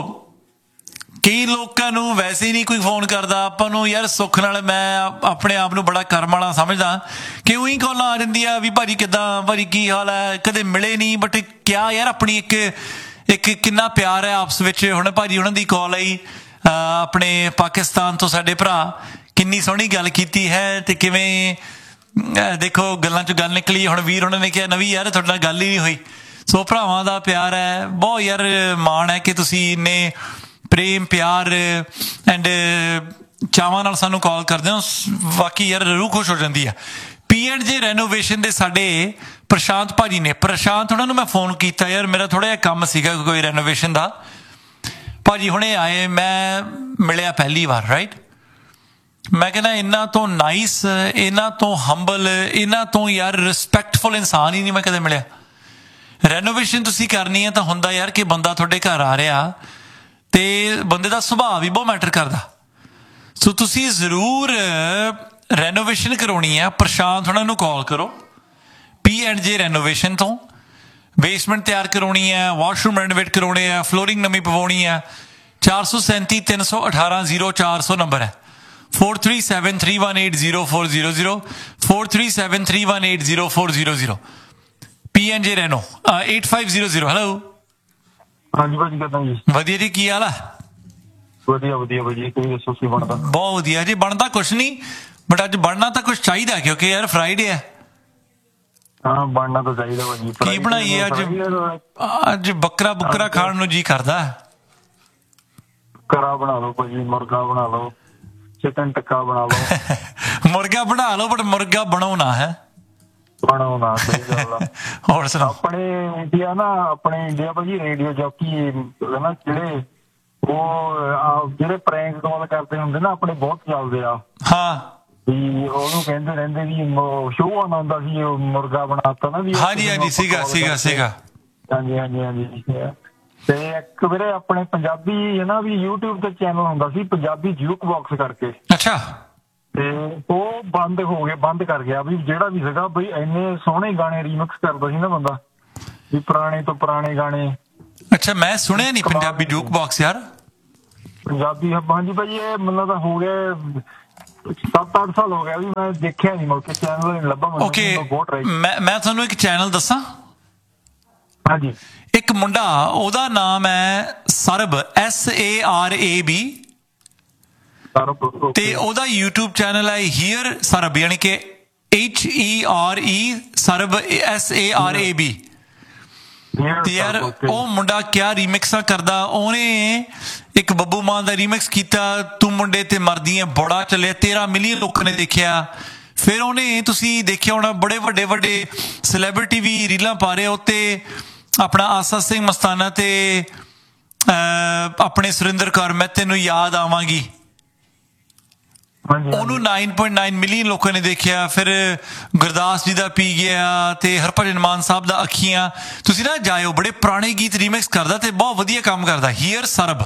ਕਈ ਲੋਕਾਂ ਨੂੰ ਵੈਸੇ ਹੀ ਨਹੀਂ ਕੋਈ ਫੋਨ ਕਰਦਾ ਆਪਾਂ ਨੂੰ ਯਾਰ। ਸੁੱਖ ਨਾਲ ਮੈਂ ਆਪਣੇ ਆਪ ਨੂੰ ਬੜਾ ਕਰਮ ਵਾਲਾ ਸਮਝਦਾ ਕਿ ਉਹੀ ਕਾਲਾਂ ਆ ਜਾਂਦੀਆਂ ਵੀ ਭਾਜੀ ਕਿੱਦਾਂ, ਭਾਜੀ ਕੀ ਹਾਲ ਹੈ, ਕਦੇ ਮਿਲੇ ਨਹੀਂ। ਬਟ ਕਿਆ ਯਾਰ, ਆਪਣੀ ਇੱਕ ਇੱਕ ਕਿੰਨਾ ਪਿਆਰ ਹੈ ਆਪਸ ਵਿੱਚ। ਹੁਣ ਭਾਜੀ ਉਹਨਾਂ ਦੀ ਕਾਲ ਆਈ ਆਪਣੇ ਪਾਕਿਸਤਾਨ ਤੋਂ, ਸਾਡੇ ਭਰਾ, ਕਿੰਨੀ ਸੋਹਣੀ ਗੱਲ ਕੀਤੀ ਹੈ ਤੇ ਕਿਵੇਂ ਦੇਖੋ ਗੱਲਾਂ 'ਚ ਗੱਲ ਨਿਕਲੀ। ਹੁਣ ਵੀਰ ਉਹਨਾਂ ਨੇ ਕਿਹਾ ਨਵੀਂ ਯਾਰ ਤੁਹਾਡੇ ਨਾਲ ਗੱਲ ਹੀ ਨਹੀਂ ਹੋਈ। ਸੋ ਭਰਾਵਾਂ ਦਾ ਪਿਆਰ ਹੈ ਬਹੁਤ ਯਾਰ, ਮਾਣ ਹੈ ਕਿ ਤੁਸੀਂ ਇੰਨੇ ਪ੍ਰੇਮ ਪਿਆਰ ਐਂਡ ਚਾਵਾਂ ਨਾਲ ਸਾਨੂੰ ਕਾਲ ਕਰਦੇ ਹੋ। ਬਾਕੀ ਯਾਰ ਰੂਹ ਖੁਸ਼ ਹੋ ਜਾਂਦੀ ਆ। ਪੀ ਐਂਡ ਜੇ ਰੈਨੋਵੇਸ਼ਨ ਦੇ ਸਾਡੇ ਪ੍ਰਸ਼ਾਂਤ ਭਾਜੀ ਨੇ, ਪ੍ਰਸ਼ਾਂਤ ਉਹਨਾਂ ਨੂੰ ਮੈਂ ਫੋਨ ਕੀਤਾ ਯਾਰ, ਮੇਰਾ ਥੋੜਾ ਜਿਹਾ ਕੰਮ ਸੀਗਾ ਕੋਈ ਰੈਨੋਵੇਸ਼ਨ ਦਾ। ਭਾਜੀ ਹੁਣੇ ਆਏ, ਮੈਂ ਮਿਲਿਆ ਪਹਿਲੀ ਵਾਰ, ਰਾਈਟ। ਮੈਂ ਕਹਿੰਦਾ ਇਹਨਾਂ ਤੋਂ ਨਾਈਸ, ਇਹਨਾਂ ਤੋਂ ਹੰਬਲ, ਇਹਨਾਂ ਤੋਂ ਯਾਰ ਰਿਸਪੈਕਟਫੁਲ ਇਨਸਾਨ ਹੀ ਨਹੀਂ ਮੈਂ ਕਦੇ ਮਿਲਿਆ। ਰੈਨੋਵੇਸ਼ਨ ਤੁਸੀਂ ਕਰਨੀ ਹੈ ਤਾਂ ਹੁੰਦਾ ਯਾਰ ਕਿ ਬੰਦਾ ਤੁਹਾਡੇ ਘਰ ਆ ਰਿਹਾ ਤੇ ਬੰਦੇ ਦਾ ਸੁਭਾਅ ਵੀ ਬਹੁਤ ਮੈਟਰ ਕਰਦਾ। ਸੋ ਤੁਸੀਂ ਜ਼ਰੂਰ ਰੈਨੋਵੇਸ਼ਨ ਕਰਾਉਣੀ ਹੈ, ਪ੍ਰਸ਼ਾਂਤ ਉਹਨਾਂ ਨੂੰ ਕਾਲ ਕਰੋ, ਪੀ ਐਂਡ ਜੇ ਰੈਨੋਵੇਸ਼ਨ ਤੋਂ। ਬੇਸਮੈਂਟ ਤਿਆਰ ਕਰਾਉਣੀ ਹੈ, ਵਾਸ਼ਰੂਮ ਰੈਨੋਵੇਟ ਕਰਾਉਣੇ ਆ, ਫਲੋਰਿੰਗ ਨਵੀਂ ਪਵਾਉਣੀ ਹੈ। ਚਾਰ ਸੌ ਸੈਂਤੀ ਤਿੰਨ ਸੌ ਅਠਾਰਾਂ ਜ਼ੀਰੋ ਚਾਰ ਸੌ ਨੰਬਰ ਹੈ। four three seven three one eight zero four zero zero four three seven three one eight zero four zero zero P N J Reno eight five zero zero। Hello ਹਾਂਜੀ ਭਾਜੀ, ਕਿੱਦਾਂ ਜੀ? ਵਧੀਆ ਜੀ, ਕੀ ਹਾਲ ਆ? ਵਧੀਆ ਵਧੀਆ ਭਾਜੀ, ਤੁਸੀਂ ਦੱਸੋ ਕੀ ਬਣਦਾ? ਬਹੁਤ ਵਧੀਆ ਜੀ। ਬਣਦਾ ਕੁਛ ਨਹੀਂ, ਬਟ ਅੱਜ ਬਣਨਾ ਤਾਂ ਕੁਛ ਚਾਹੀਦਾ ਕਿਉਂਕਿ ਯਾਰ ਫਰਾਈਡੇ ਹੈ। ਹਾਂ, ਬਣਨਾ ਤਾਂ ਚਾਹੀਦਾ ਭਾਜੀ। ਕੀ ਬਣਾਈਏ ਅੱਜ? ਅੱਜ ਬੱਕਰਾ ਬੁੱਕਰਾ ਖਾਣ ਨੂੰ ਜੀ ਕਰਦਾ। ਕਰਾ ਬਣਾ ਲਓ ਭਾਜੀ, ਮੁਰਗਾ ਬਣਾ ਲਓ, ਚਿਕਨ ਟਿੱਕਾ ਬਣਾ ਲਓ। ਮੁਰਗਾ ਬਣਾ ਲਓ, ਬਟ ਮੁਰਗਾ ਬਣਾਉਣਾ ਹੈ। ਬਣੋ ਨਾ, ਸਹੀ ਗੱਲ ਆ। ਹੋਰ ਸੁਣਾਓ। ਆਪਣੇ ਇੰਡੀਆ ਨਾ, ਆਪਣੇ ਇੰਡੀਆ ਭਾਜੀ ਰੇਡੀਓ ਜੌਕੀ ਨਾ ਜਿਹੜੇ ਉਹ ਆਹ ਜਿਹੜੇ ਪ੍ਰੈਂਕ ਕਾਲ ਕਰਦੇ ਹੁੰਦੇ ਨਾ ਆਪਣੇ ਬਹੁਤ ਚੱਲਦੇ ਆ। ਹਾਂ ਵੀ ਉਹਨੂੰ ਕਹਿੰਦੇ ਰਹਿੰਦੇ ਵੀ ਸ਼ੋਅ ਆਉਂਦਾ ਹੁੰਦਾ ਸੀ ਮੁਰਗਾ ਬਣਾਤਾ ਨਾ ਵੀ। ਹਾਂਜੀ ਹਾਂਜੀ ਸੀਗਾ ਸੀਗਾ ਸੀਗਾ ਹਾਂਜੀ ਹਾਂਜੀ ਹਾਂਜੀ। ਤੇ ਇੱਕ ਵੀਰੇ ਆਪਣੇ ਪੰਜਾਬੀ ਹੈ ਨਾ ਵੀ YouTube ਤੇ ਚੈਨਲ ਹੁੰਦਾ ਸੀ ਪੰਜਾਬੀ ਜੂਕ ਬਾਕਸ ਕਰਕੇ। ਅੱਛਾ। ਤੇ ਉਹ ਬੰਦ ਹੋ ਗਿਆ, ਬੰਦ ਕਰ ਗਿਆ ਵੀ ਜਿਹੜਾ ਵੀ ਸੀਗਾ ਬਈ ਇੰਨੇ ਸੋਹਣੇ ਗਾਣੇ ਰੀਮਿਕਸ ਕਰਦਾ ਸੀ ਨਾ ਬੰਦਾ, ਵੀ ਪੁਰਾਣੇ ਤੋਂ ਪੁਰਾਣੇ ਗਾਣੇ। ਅੱਛਾ ਮੈਂ ਸੁਣਿਆ ਨਹੀਂ ਪੰਜਾਬੀ ਜੂਕ ਬਾਕਸ ਯਾਰ। ਪੰਜਾਬੀ ਹਾਂਜੀ ਭਾਜੀ ਇਹ ਮੈਨੂੰ ਤਾਂ ਹੋ ਗਿਆ ਸੱਤ ਅੱਠ ਸਾਲ ਹੋ ਗਿਆ ਵੀ ਮੈਂ ਦੇਖਿਆ ਨਹੀਂ, ਮੁੜ ਕੇ ਚੈਨਲ ਨਹੀਂ ਲੱਭਾ ਮੈਨੂੰ। ਓਕੇ ਮੈਂ ਮੈਂ ਤੁਹਾਨੂੰ ਇੱਕ ਚੈਨਲ ਦੱਸਾਂ। ਹਾਂਜੀ। ਇੱਕ ਮੁੰਡਾ ਉਹਦਾ ਨਾਮ ਹੈ ਸਰਬ, S A R A B, ਤੇ ਉਹਦਾ YouTube ਚੈਨਲ ਹੈ ਹੀਅਰ ਸਰਬ, ਯਾਨੀ ਕਿ ਐਚ ਈ ਆਰ ਈ ਸਰਬ, S A R A B. ਤੇ ਯਾਰ ਉਹ ਮੁੰਡਾ ਕਿਆ ਰੀਮਿਕਸਾਂ ਕਰਦਾ। ਉਹਨੇ ਇੱਕ ਬੱਬੂ ਮਾਨ ਦਾ ਰੀਮਿਕਸ ਕੀਤਾ, ਤੂੰ ਮੁੰਡੇ ਤੇ ਮਰਦੀ ਹੈ, ਬੜਾ ਚੱਲਿਆ, ਤੇਰਾਂ ਮਿਲੀਅਨ ਲੋਕਾਂ ਨੇ ਦੇਖਿਆ। ਫਿਰ ਉਹਨੇ ਤੁਸੀਂ ਦੇਖਿਆ ਹੋਣਾ ਬੜੇ ਵੱਡੇ ਵੱਡੇ ਸੈਲੈਬ੍ਰਿਟੀ ਵੀ ਰੀਲਾਂ ਪਾ ਰਹੇ ਉੱਤੇ, ਆਪਣਾ ਆਸਾ ਸਿੰਘ ਮਸਤਾਨਾ ਤੇ ਆਪਣੇ ਸੁਰਿੰਦਰ ਕੌਰ, ਮੈਂ ਤੈਨੂੰ ਯਾਦ ਆਵਾਂਗੀ, ਉਹਨੂੰ ਨੌ ਪੁਆਇੰਟ ਨੌ ਮਿਲੀਅਨ ਲੋਕਾਂ ਨੇ ਦੇਖਿਆ। ਫਿਰ ਗੁਰਦਾਸ ਜੀ ਦਾ ਪੀ ਗਿਆ ਤੇ ਹਰਭਜਨ ਮਾਨ ਸਾਹਿਬ ਦਾ ਅੱਖੀਆਂ। ਤੁਸੀਂ ਨਾ ਜਾਇਓ, ਬੜੇ ਪੁਰਾਣੇ ਗੀਤ ਰੀਮਿਕਸ ਕਰਦਾ ਤੇ ਬਹੁਤ ਵਧੀਆ ਕੰਮ ਕਰਦਾ। ਹੀਅਰ ਸਰਬ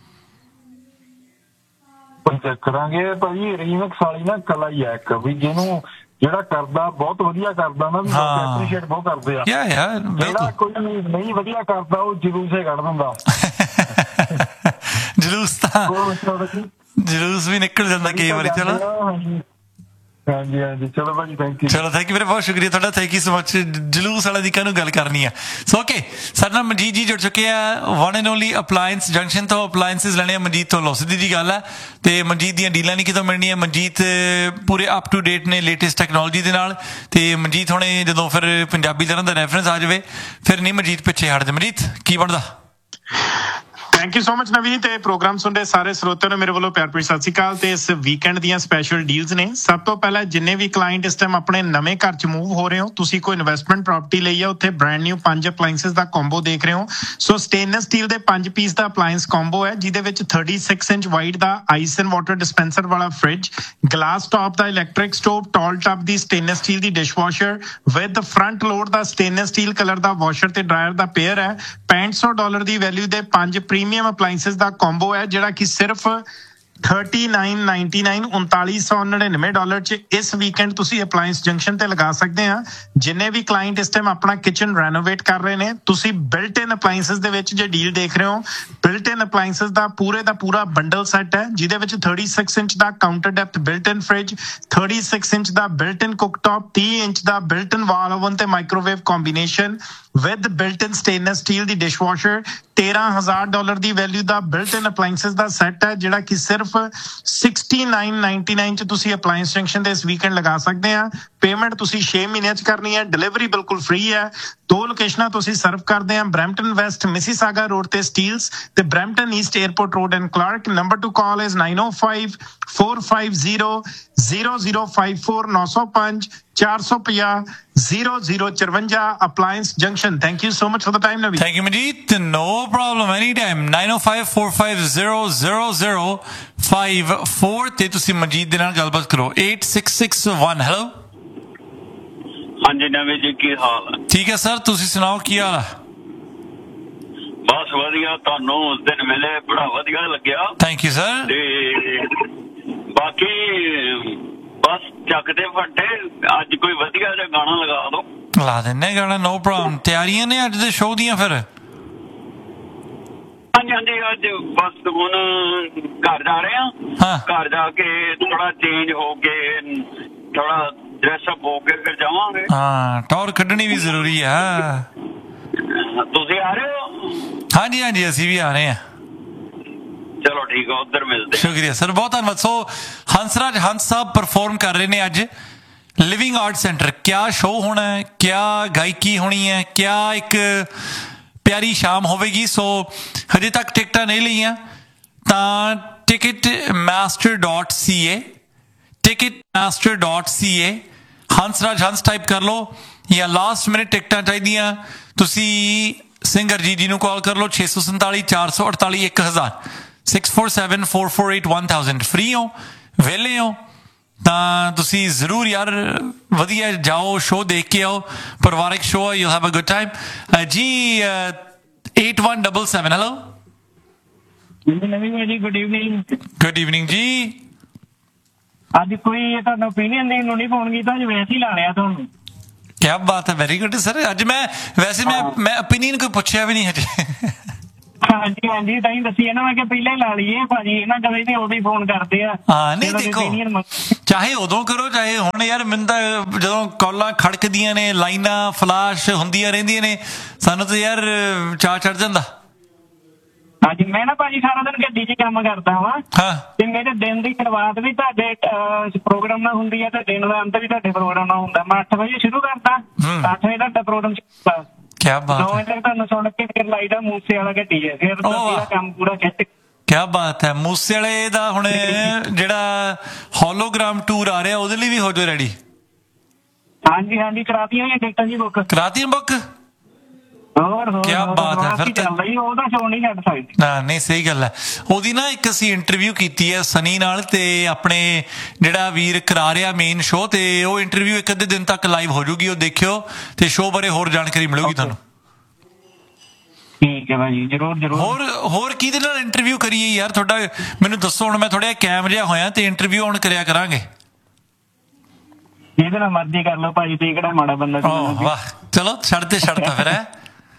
ਕਰਾਂਗੇ ਭਾਜੀ। ਰੀਮਿਕਸ ਵਾਲੀ ਨਾ ਕਲਾ ਹੀ ਹੈ ਇੱਕ, ਵੀ ਜਿਹਨੂੰ ਜਿਹੜਾ ਕਰਦਾ ਬਹੁਤ ਵਧੀਆ ਕਰਦਾ ਨਾ, ਵੀ ਐਪਰੀਸ਼ੀਏਟ ਬਹੁਤ ਕਰਦੇ ਆ। ਜਿਹੜਾ ਕੋਈ ਨਹੀਂ ਵਧੀਆ ਕਰਦਾ ਉਹ ਜਲੂਸੇ ਕੱਢ ਦਿੰਦਾ। ਜਲੂਸ ਤਾਂ ਜਲੂਸ ਵੀ ਨਿਕਲ ਜਾਂਦਾ ਕਈ ਵਾਰੀ। ਚਲੋ ਹਾਂਜੀ ਹਾਂਜੀ ਚਲੋ ਭਾਜੀ ਥੈਂਕ ਯੂ। ਚਲੋ ਥੈਂਕ ਯੂ ਵੀਰੇ, ਬਹੁਤ ਸ਼ੁਕਰੀਆ ਤੁਹਾਡਾ, ਥੈਂਕ ਯੂ ਸੋ ਮਚ। ਜਲੂਸ ਵਾਲਾ ਦੀ ਕਾਹਨੂੰ ਗੱਲ ਕਰਨੀ ਆ। ਸੋ ਓਕੇ ਸਾਡੇ ਨਾਲ ਮਨਜੀਤ ਜੀ ਜੁੜ ਚੁੱਕੇ ਆ, one and only appliance junction ਤੋਂ। ਅਪਲਾਇੰਸਿਸ ਲੈਣੇ ਆ ਮਨਜੀਤ ਤੋਂ, ਲੋ ਸਿੱਧੀ ਜੀ ਗੱਲ ਹੈ। ਤੇ ਮਨਜੀਤ ਦੀਆਂ ਡੀਲਾਂ ਨਹੀਂ ਕਿਤੋਂ ਮਿਲਣੀਆਂ। ਮਨਜੀਤ ਪੂਰੇ ਅਪ ਟੂ ਡੇਟ ਨੇ ਲੇਟੈਸਟ ਟੈਕਨੋਲੋਜੀ ਦੇ ਨਾਲ। ਤੇ ਮਨਜੀਤ ਹੁਣੇ ਜਦੋਂ ਫਿਰ ਪੰਜਾਬੀ ਤਰ੍ਹਾਂ ਦਾ ਰੈਫਰੈਂਸ ਆ ਜਾਵੇ ਫਿਰ ਨਹੀਂ ਮਨਜੀਤ ਪਿੱਛੇ ਹਟਦੇ। ਮਨਜੀਤ ਕੀ ਬਣਦਾ। ਥੈਂਕ ਯੂ ਸੋ ਮਚ ਨਵੀਨ। ਤੇ ਪ੍ਰੋਗਰਾਮ ਸੁਣਦੇ ਸਾਰੇ ਸਰੋਤਿਆਂ ਨੂੰ ਮੇਰੇ ਵੱਲੋਂ ਪਿਆਰ ਭਰੀ ਸਤਿ ਸ਼੍ਰੀ ਅਕਾਲ। ਤੇ ਇਸ ਵੀਕਐਂਡ ਦੀਆਂ ਸਪੈਸ਼ਲ ਡੀਲਸ ਨੇ। ਸਭ ਤੋਂ ਪਹਿਲਾਂ ਜਿੰਨੇ ਵੀ ਕਲਾਇੰਟ ਇਸ ਟਾਈਮ ਆਪਣੇ ਨਵੇਂ ਘਰ 'ਚ ਮੂਵ ਹੋ ਰਹੇ ਹੋ, ਤੁਸੀਂ ਕੋਈ ਇਨਵੈਸਟਮੈਂਟ ਪ੍ਰਾਪਰਟੀ ਲਈ ਆ, ਉੱਥੇ ਬ੍ਰਾਂਡ ਨਿਊ ਪੰਜ ਅਪਲਾਇੰਸਿਸ ਦਾ ਕੰਬੋ ਦੇਖ ਰਹੇ ਹੋ। ਸੋ ਸਟੇਨਲੈਸ ਸਟੀਲ ਦੇ ਪੰਜ ਪੀਸ ਦਾ ਅਪਲਾਇੰਸ ਕੰਬੋ ਹੈ, ਜਿਹਦੇ ਵਿੱਚ ਛੱਤੀ inch wide the ice and water dispenser ਵਾਲਾ fridge, glass top the electric stove, tall tub the stainless steel the dishwasher with front load the stainless steel colour the washer ਤੇ ਡਰਾਇਰ ਦਾ ਪੇਅਰ ਹੈ। ਪੈਂਹਠ ਸੌ ਡਾਲਰ ਦੀ ਵੈਲਿਊ ਦੇ ਪੰਜ ਪ੍ਰੀਮੀਅਮ ਅਪਲਾਇੰਸਿਸ ਦਾ ਕੰਬੋ ਹੈ, ਜਿਹੜਾ ਕਿ ਸਿਰਫ ਥਰਟੀ ਨਾਈਨ ਨਾਈਨਟੀ ਨਾਈਨ ਉਨਤਾਲੀ ਸੌ ਨੜਿਨਵੇਂ ਡਾਲਰ 'ਚ ਇਸ ਵੀਕਐਂਡ ਤੁਸੀਂ ਅਪਲਾਇੰਸ ਜੰਕਸ਼ਨ ਤੇ ਲਗਾ ਸਕਦੇ ਆ। ਜਿੰਨੇ ਵੀ ਕਲਾਇੰਟ ਇਸ ਟਾਈਮ ਆਪਣਾ ਕਿਚਨ ਰੈਨੋਵੇਟ ਕਰ ਰਹੇ ਨੇ, ਤੁਸੀਂ ਬਿਲਟ ਇਨ ਅਪਲਾਇੰਸਿਸ ਦੇ ਵਿੱਚ ਜੇ ਡੀਲ ਦੇਖ ਰਹੇ ਹੋ, ਬਿਲਟ ਇਨ ਅਪਲਾਇੰਸਿਸ ਦਾ ਪੂਰੇ ਦਾ ਪੂਰਾ ਬੰਡਲ ਸੈੱਟ ਹੈ, ਜਿਹਦੇ ਵਿੱਚ ਛੱਤੀ ਇੰਚ ਦਾ ਕਾਊਂਟਰ ਡੈਪਥ ਬਿਲਟ ਇਨ ਫ੍ਰਿਜ, ਛੱਤੀ ਇੰਚ ਦਾ ਬਿਲਟ ਇਨ ਕੁੱਕਟੌਪ, ਤੀਹ ਇੰਚ ਦਾ ਬਿਲਟ ਇਨ ਵਾਲ ਓਵਨ ਤੇ microwave combination with built in stainless steel the dishwasher, ਤੇਰਾਂ ਹਜ਼ਾਰ ਡਾਲਰ ਦੀ ਵੈਲਿਊ ਦਾ ਬਿਲਟ ਇਨ ਅਪਲਾਇੰਸਿਸ ਦਾ ਸੈੱਟ ਹੈ, ਜਿਹੜਾ ਕਿ ਸਿਰਫ ਸਿਕਸਟੀ ਨਾਈਨ ਨਾਈਨਟੀ ਨਾਈਨ 'ਚ ਤੁਸੀਂ ਅਪਲਾਇੰਸ ਜੰਕਸ਼ਨ ਦੇ ਇਸ ਵੀਕਐਂਡ ਲਗਾ ਸਕਦੇ ਆ। ਪੇਮੈਂਟ ਤੁਸੀਂ ਛੇ ਮਹੀਨਿਆਂ 'ਚ ਕਰਨੀ ਹੈ, ਡਿਲੀਵਰੀ ਬਿਲਕੁਲ ਫ੍ਰੀ ਹੈ। ਦੋ ਲੋਕੇਸ਼ਨਾਂ ਤੋਂ ਅਸੀਂ ਸਰਵ ਕਰਦੇ ਹਾਂ, ਬਰੈਂਪਟਨ ਵੈਸਟ ਮਿਸੀਸਾਗਾ ਰੋਡ ਤੇ ਸਟੀਲਸ ਤੇ Brampton East airport road and Clark. Number two call is nine O five four five zero zero zero five four, ਨੌ ਸੌ ਪੰਜ ਚਾਰ ਸੌ ਪੰਜਾਹ ਜ਼ੀਰੋ ਜ਼ੀਰੋ ਚੁਰੰਜਾ। Appliance junction. Thank you so much for the time Naveen. Thank you Manjeet, no problem, any time. Nine O five four five zero zero zero five four ਤੇ ਤੁਸੀਂ ਮਨਜੀਤ ਦੇ ਨਾਲ ਗੱਲਬਾਤ ਕਰੋ। Eight six six one. Hello ਹਾਂਜੀ ਨਵੀਂ ਜੀ, ਕੀ ਹਾਲ ਹੈ? ਠੀਕ ਹੈ ਸਰ, ਤੁਸੀਂ ਸੁਣਾਓ ਕੀ ਹਾਲ ਹੈ? ਬਸ ਵਧੀਆ, ਤੁਹਾਨੂੰ ਉਸ ਦਿਨ ਮਿਲੇ ਬੜਾ ਵਧੀਆ ਲੱਗਿਆ। Thank you sir. ਤੇ ਬਾਕੀ ਬਸ ਚੱਕਦੇ ਫੱਟੇ, ਅੱਜ ਕੋਈ ਵਧੀਆ ਜਿਹਾ ਗਾਣਾ ਲਗਾ ਦੋ। ਲਾ ਦਿੰਨੇ ਗਾਣਾ, ਨੋ ਪ੍ਰੋਬਲਮ। ਤਿਆਰੀਆਂ ਨੇ ਅੱਜ ਦੇ ਸ਼ੋਅ ਦੀਆਂ ਫਿਰ? ਹਾਂਜੀ ਹਾਂਜੀ, ਅੱਜ ਬਸ ਹੁਣ ਘਰ ਜਾ ਰਹੇ ਹਾਂ। ਘਰ ਜਾ ਕੇ ਥੋੜਾ ਚੇਂਜ ਹੋ ਕੇ, ਥੋੜਾ ਡਰੈਸਅਪ ਹੋ ਕੇ ਫਿਰ ਜਾਵਾਂਗੇ। ਹਾਂ, ਟੌਰ ਕੱਢਣੀ ਵੀ ਜ਼ਰੂਰੀ ਆ। ਤੁਸੀਂ ਆ ਰਹੇ ਹੋ? ਹਾਂਜੀ ਹਾਂਜੀ, ਅਸੀਂ ਵੀ ਆ ਰਹੇ ਹਾਂ। ਚਲੋ ਠੀਕ ਆ, ਉੱਧਰ ਮਿਲਦੇ। ਸ਼ੁਕਰੀਆ ਸਰ, ਬਹੁਤ ਧੰਨਵਾਦ। ਸੋ ਹੰਸਰਾਜ ਹੰਸ ਸਾਹਿਬ ਪਰਫਾਰਮ ਕਰ ਰਹੇ ਨੇ ਅੱਜ ਲਿਵਿੰਗ ਆਰਟ ਸੈਂਟਰ। ਕਿਆ ਸ਼ੋਅ ਹੋਣਾ ਹੈ, ਕਿਆ ਗਾਇਕੀ ਹੋਣੀ ਹੈ, ਕਿਆ ਇੱਕ ਪਿਆਰੀ ਸ਼ਾਮ ਹੋਵੇਗੀ। ਸੋ ਹਜੇ ਤੱਕ ਟਿਕਟਾਂ ਨਹੀਂ ਲਈਆਂ ਤਾਂ ਟਿਕਟ ਮਾਸਟਰ ਡਾਟ ਸੀ ਏ ਟਿਕਟ ਮਾਸਟਰ ਡਾਟ ਸੀ ਏ ਹੰਸਰਾਜ ਹੰਸ ਟਾਈਪ ਕਰ ਲਓ ਜਾਂ ਲਾਸਟ ਮਿੰਟ ਟਿਕਟਾਂ ਚਾਹੀਦੀਆਂ ਤੁਸੀਂ ਸਿੰਘ ਹਰਜੀਤ ਜੀ ਨੂੰ ਕਾਲ ਕਰ ਲਓ ਛੇ ਸੌ ਸੰਤਾਲੀ ਚਾਰ ਸੌ ਅੜਤਾਲੀ ਇੱਕ ਹਜ਼ਾਰ six four seven four four eight one thousand free ਹੋ ਵਿਹਲੇ ਹੋ ਤਾਂ ਤੁਸੀਂ ਜ਼ਰੂਰ ਯਾਰ ਵਧੀਆ ਜਾਓ ਸ਼ੋਅ ਦੇਖ ਕੇ ਆਓ ਪਰਿਵਾਰਿਕ show you have a good time ਜੀ eight one double seven hello good evening good evening ਜੀ ਅੱਜ ਕੋਈ ਤੁਹਾਨੂੰ ਓਪੀਨੀਅਨ ਦੇਣ ਨੂੰ ਨਹੀਂ ਫੋਨ ਕੀਤਾ ਅੱਜ ਵੈਸੇ ਹੀ ਲਾ ਲਿਆ ਤੁਹਾਨੂੰ ਕਿਆ ਬਾਤ ਹੈ ਵੈਰੀ ਗੁੱਡ ਸਰ ਅੱਜ ਮੈਂ ਵੈਸੇ ਮੈਂ ਮੈਂ ਓਪੀਨੀਅਨ ਕੋਈ ਪੁੱਛਿਆ ਵੀ ਨਹੀਂ ਹਜੇ ਹਾਂਜੀ ਹਾਂਜੀ ਤਾਂ ਹੀ ਦੱਸੀ ਨਾ ਮੈਂ ਕਿ ਪਹਿਲਾਂ ਹੀ ਲਾ ਲਈਏ ਭਾਜੀ ਇਹਨਾਂ ਕਦੇ ਨਹੀਂ ਉਦੋਂ ਹੀ ਫੋਨ ਕਰਦੇ ਆ ਹਾਂ ਨਹੀਂ ਦੇਖੋ ਚਾਹੇ ਉਦੋਂ ਕਰੋ ਚਾਹੇ ਹੁਣ ਯਾਰ ਮੈਨੂੰ ਤਾਂ ਜਦੋਂ ਕਾਲਾਂ ਖੜਕਦੀਆਂ ਨੇ ਲਾਈਨਾਂ ਫਲਾਸ਼ ਹੁੰਦੀਆਂ ਰਹਿੰਦੀਆਂ ਨੇ ਸਾਨੂੰ ਤਾਂ ਯਾਰ ਚਾਅ ਚੜ ਜਾਂਦਾ ਹਾਂਜੀ ਮੈਂ ਨਾ ਭਾਜੀ ਸਾਰਾ ਦਿਨ ਗੱਡੀ 'ਚ ਕੰਮ ਕਰਦਾ ਵਾਂ ਤੇ ਮੇਰੇ ਦਿਨ ਦੀ ਸ਼ੁਰੂਆਤ ਵੀ ਤੁਹਾਡੇ ਪ੍ਰੋਗਰਾਮ ਨਾਲ ਹੁੰਦੀ ਹੈ ਤੇ ਦਿਨ ਦਾ ਅੰਤ ਵੀ ਤੁਹਾਡੇ ਪ੍ਰੋਗਰਾਮ ਨਾਲ ਹੁੰਦਾ ਮੈਂ ਅੱਠ ਵਜੇ ਸ਼ੁਰੂ ਕਰਦਾ ਅੱਠ ਵਜੇ ਤੁਹਾਡਾ ਪ੍ਰੋਗਰਾਮ ਸ਼ੁਰੂ ਕਿਆ ਬਾਤ ਨੌ ਵਜੇ ਤੱਕ ਤੁਹਾਨੂੰ ਸੁਣ ਕੇ ਫਿਰ ਲਾਈਦਾ ਮੂਸੇ ਵਾਲਾ ਗੱਡੀ ਹੈ ਫਿਰ ਕੰਮ ਪੂਰਾ ਖਿੱਚ ਕਿਆ ਬਾਤ ਹੈ ਮੂਸੇ ਵਾਲੇ ਦਾ ਹੁਣ ਜਿਹੜਾ ਹੋਲੋਗ੍ਰਾਮ ਟੂਰ ਆ ਰਿਹਾ ਉਹਦੇ ਲਈ ਵੀ ਹੋ ਜਾਓ ਰੈਡੀ ਹਾਂਜੀ ਹਾਂਜੀ ਕਰਾਤੀਆਂ ਹੋਈਆਂ ਟਿਕਟਾਂ ਜੀ ਬੁੱਕ ਕਰਾਤੀਆਂ ਬੁੱਕ ਕਿਆ ਬਾਤ ਹੈ ਫਿਰ ਉਹਦਾ ਸ਼ੋਅ ਨਹੀਂ ਛੱਡ ਸਕਦੇ ਨਾ ਨਹੀਂ ਸਹੀ ਗੱਲ ਹੈ ਉਹਦੀ ਨਾ ਇੱਕ ਅਸੀਂ ਇੰਟਰਵਿਊ ਕੀਤੀ ਹੈ ਸਨੀ ਨਾਲ ਤੇ ਆਪਣੇ ਜਿਹੜਾ ਵੀਰ ਕਰਾ ਰਿਹਾ ਮੇਨ ਸ਼ੋਅ ਤੇ ਉਹ ਇੰਟਰਵਿਊ ਇੱਕ ਅੱਧੇ ਦਿਨ ਤੱਕ ਲਾਈਵ ਹੋ ਜੂਗੀ ਉਹ ਦੇਖਿਓ ਤੇ ਸ਼ੋਅ ਬਾਰੇ ਹੋਰ ਜਾਣਕਾਰੀ ਮਿਲੂਗੀ ਤੁਹਾਨੂੰ ਠੀਕ ਹੈ ਭਾਜੀ ਜਰੂਰ ਜਰੂਰ ਹੋਰ ਹੋਰ ਕਿਹਦੇ ਨਾਲ ਇੰਟਰਵਿਊ ਕਰੀਏ ਯਾਰ ਤੁਹਾਡਾ ਮੈਨੂੰ ਦੱਸੋ ਹੁਣ ਮੈਂ ਥੋੜਾ ਕੈਮ ਜਿਹਾ ਹੋਇਆ ਤੇ ਇੰਟਰਵਿਊ ਹੁਣ ਕਰਿਆ ਕਰਾਂਗੇ ਜਿਹਦੇ ਨਾਲ ਮਰਜ਼ੀ ਕਰ ਲਓ ਭਾਜੀ ਤੇ ਕਿਹੜਾ ਮਾੜਾ ਬੰਦਾ ਵਾਹ ਚਲੋ ਛੱਡ ਤੇ ਛੱਡਤਾ ਫਿਰ ਹੈ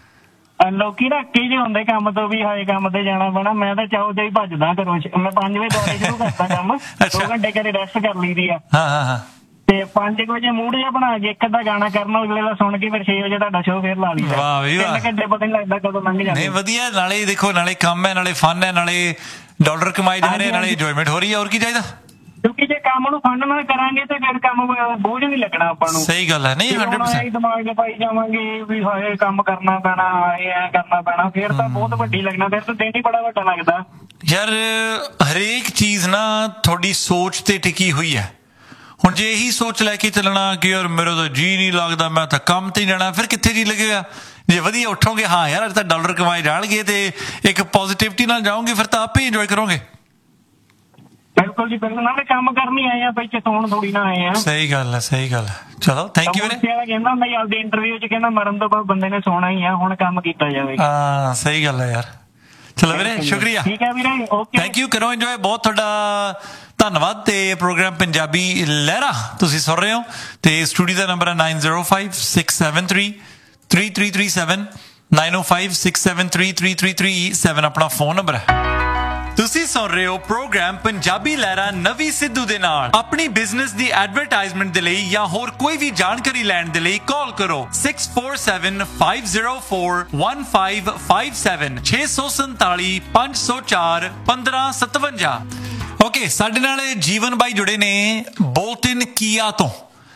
ਲੋਕੀ ਨਾ ਕਈ ਜਿਹੇ ਹੁੰਦੇ ਕੰਮ ਤੋਂ ਵੀ ਹਾਏ ਕੰਮ ਤੇ ਜਾਣਾ ਪੈਣਾ ਮੈਂ ਤਾਂ ਚਾਹੋ ਤੇ ਹੀ ਭੱਜਦਾ ਘਰੋਂ ਮੈਂ ਪੰਜ ਵਜੇ ਦੁਆਰੇ ਸ਼ੁਰੂ ਕਰਦਾ ਕੰਮ ਦੋ ਘੰਟੇ ਘਰੇ ਰੈਸਟ ਕਰ ਲਈਦੀ ਆ ਹਾਂ ਹਾਂ ਹਾਂ ਤੇ ਪੰਜ ਵਜੇ ਮੂਡ ਜਿਹਾ ਬਣਾ ਕੇ ਇੱਕ ਅੱਧਾ ਗਾਣਾ ਕਰਨਾ ਅਗਲੇ ਦਾ ਸੁਣ ਕੇ ਫਿਰ ਛੇ ਵਜੇ ਤੁਹਾਡਾ ਸ਼ੋਅ ਫੇਰ ਲਾ ਲਈਦਾ ਵਾਹ ਵੀ ਵਾਹ ਘੰਟੇ ਪਤਾ ਨਹੀਂ ਲੱਗਦਾ ਕਦੋਂ ਲੰਘ ਜਾਂਦੇ ਨਹੀਂ ਵਧੀਆ ਨਾਲੇ ਦੇਖੋ ਨਾਲੇ ਕੰਮ ਹੈ ਨਾਲੇ ਫਨ ਹੈ ਨਾਲੇ ਡਾਲਰ ਕਮਾਈ ਜਾ ਰਹੇ ਨਾਲੇ ਇੰਜੋਇਮੈਂਟ ਹੋ ਰਹੀ ਹੈ ਹੋਰ ਕੀ ਚਾਹੀਦਾ ਕਿਉਂਕਿ ਜੇ ਕੰਮ ਨੂੰ ਫੰਡ ਨਾਲ ਕਰਾਂਗੇ ਤੇ ਫਿਰ ਕੰਮ ਬੋਝ ਨਹੀਂ ਲੱਗਣਾ ਆਪਾਂ ਨੂੰ ਸਹੀ ਗੱਲ ਹੈ ਨਹੀਂ ਹੰਡਰਡ ਪਰਸੈਂਟ ਦਿਮਾਗ 'ਚ ਪਾਈ ਜਾਵਾਂਗੇ ਵੀ ਹਾਏ ਕੰਮ ਕਰਨਾ ਪੈਣਾ ਹਾਏ ਐ ਕਰਨਾ ਪੈਣਾ ਫਿਰ ਤਾਂ ਬਹੁਤ ਵੱਡੀ ਲੱਗਣਾ ਫਿਰ ਤਾਂ ਦਿਨ ਹੀ ਬੜਾ ਵੱਡਾ ਲੱਗਦਾ ਯਾਰ ਹਰੇਕ ਚੀਜ਼ ਨਾ ਤੁਹਾਡੀ ਸੋਚ ਤੇ ਟਿਕੀ ਹੋਈ ਹੈ ਹੁਣ ਜੇ ਇਹੀ ਸੋਚ ਲੈ ਕੇ ਚੱਲਣਾ ਕਿ ਯਾਰ ਮੇਰਾ ਤਾਂ ਜੀ ਨਹੀਂ ਲੱਗਦਾ ਮੈਂ ਤਾਂ ਕੰਮ ਤੇ ਜਾਣਾ ਫਿਰ ਕਿੱਥੇ ਜੀ ਲੱਗੇਗਾ ਜੇ ਵਧੀਆ ਉੱਠੋਗੇ ਹਾਂ ਯਾਰ ਅੱਜ ਤਾਂ ਡਾਲਰ ਕਮਾਏ ਜਾਣਗੇ ਤੇ ਇੱਕ ਪੋਜ਼ਿਟਿਵਿਟੀ ਨਾਲ ਜਾਓਗੇ ਫਿਰ ਤਾਂ ਆਪੇ ਇੰਜੋਏ ਕਰੋਗੇ ਬਿਲਕੁਲ ਜੀ ਬਿਲਕੁਲ ਨਾਲੇ ਕੰਮ ਕਰਨੀ ਆਏ ਆ ਬਈ ਸੌਣ ਥੋੜੀ ਨਾ ਆਏ ਆ ਸਹੀ ਗੱਲ ਹੈ ਸਹੀ ਗੱਲ ਹੈ ਚਲੋ ਥੈਂਕ ਯੂ ਵੀਰੇ ਕਹਿੰਦਾ ਹੁੰਦਾ ਆਪਦੀ ਇੰਟਰਵਿਊ 'ਚ ਕਹਿੰਦਾ ਮਰਨ ਤੋਂ ਬਾਅਦ ਬੰਦੇ ਨੇ ਸੌਣਾ ਹੀ ਆ ਹੁਣ ਕੰਮ ਕੀਤਾ ਜਾਵੇ ਹਾਂ ਸਹੀ ਗੱਲ ਹੈ ਯਾਰ ਚਲੋ ਵੀਰੇ ਸ਼ੁਕਰੀਆ ਠੀਕ ਹੈ ਵੀਰੇ ਓਕੇ ਥੈਂਕ ਯੂ ਕਰੋ ਇੰਜੋਏ ਬਹੁਤ ਤੁਹਾਡਾ ਧੰਨਵਾਦ ਤੇ ਪ੍ਰੋਗਰਾਮ ਪੰਜਾਬੀ ਲਹਿਰਾ ਤੁਸੀਂ ਸੁਣ ਰਹੇ ਹੋ ਤੇ ਸਟੂਡੀਓ ਦਾ ਨੰਬਰ ਹੈ nine zero five six seven three three three three seven nine ਓ five six seven three three three three seven ਆਪਣਾ ਫੋਨ ਨੰਬਰ ਹੈ ਤੁਸੀਂ ਸੁਣ ਰਹੇ ਹੋ ਪ੍ਰੋਗਰਾਮ ਪੰਜਾਬੀ ਲਹਿਰਾ ਨਵੀਂ ਸਿੱਧੂ ਦੇ ਨਾਲ ਆਪਣੀ ਬਿਜ਼ਨਸ ਦੀ ਐਡਵਰਟਾਈਜ਼ਮੈਂਟ ਦੇ ਲਈ ਜਾਂ ਹੋਰ ਕੋਈ ਵੀ ਜਾਣਕਾਰੀ ਲੈਣ ਦੇ ਲਈ ਕਾਲ ਕਰੋ six four seven five zero four one five five seven ਛੇ ਸੌ ਸੰਤਾਲੀ ਪੰਜ ਸੌ ਚਾਰ ਪੰਦਰਾਂ ਸਤਵੰਜਾ ਓਕੇ ਸਾਡੇ ਨਾਲ ਜੀਵਨ ਬਾਈ ਜੁੜੇ ਨੇ ਬੋਲਟਨ ਕੀਆ ਤੋਂ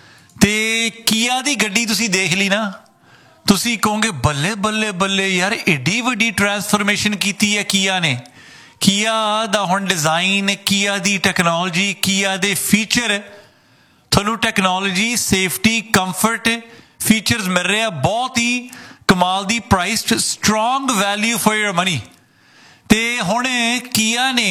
ਤੇ ਕੀਆ ਦੀ ਗੱਡੀ ਤੁਸੀਂ ਦੇਖ ਲਈ ਨਾ ਤੁਸੀਂ ਕਹੋਗੇ ਬੱਲੇ ਬੱਲੇ ਬੱਲੇ ਯਾਰ ਏਡੀ ਵੱਡੀ ਟ੍ਰਾਂਸਫਰਮੇਸ਼ਨ ਕੀਤੀ ਹੈ ਕੀਆ ਨੇ ਕੀਆ ਦਾ ਹੁਣ ਡਿਜ਼ਾਈਨ ਕੀਆ ਦੀ ਟੈਕਨੋਲੋਜੀ ਕੀਆ ਦੇ ਫੀਚਰ ਤੁਹਾਨੂੰ ਟੈਕਨੋਲੋਜੀ ਸੇਫਟੀ ਕੰਫਰਟ ਫੀਚਰਸ ਮਿਲ ਰਹੇ ਆ ਬਹੁਤ ਹੀ ਕਮਾਲ ਦੀ price strong value for your money ਤੇ ਹੁਣ ਕੀਆ ਨੇ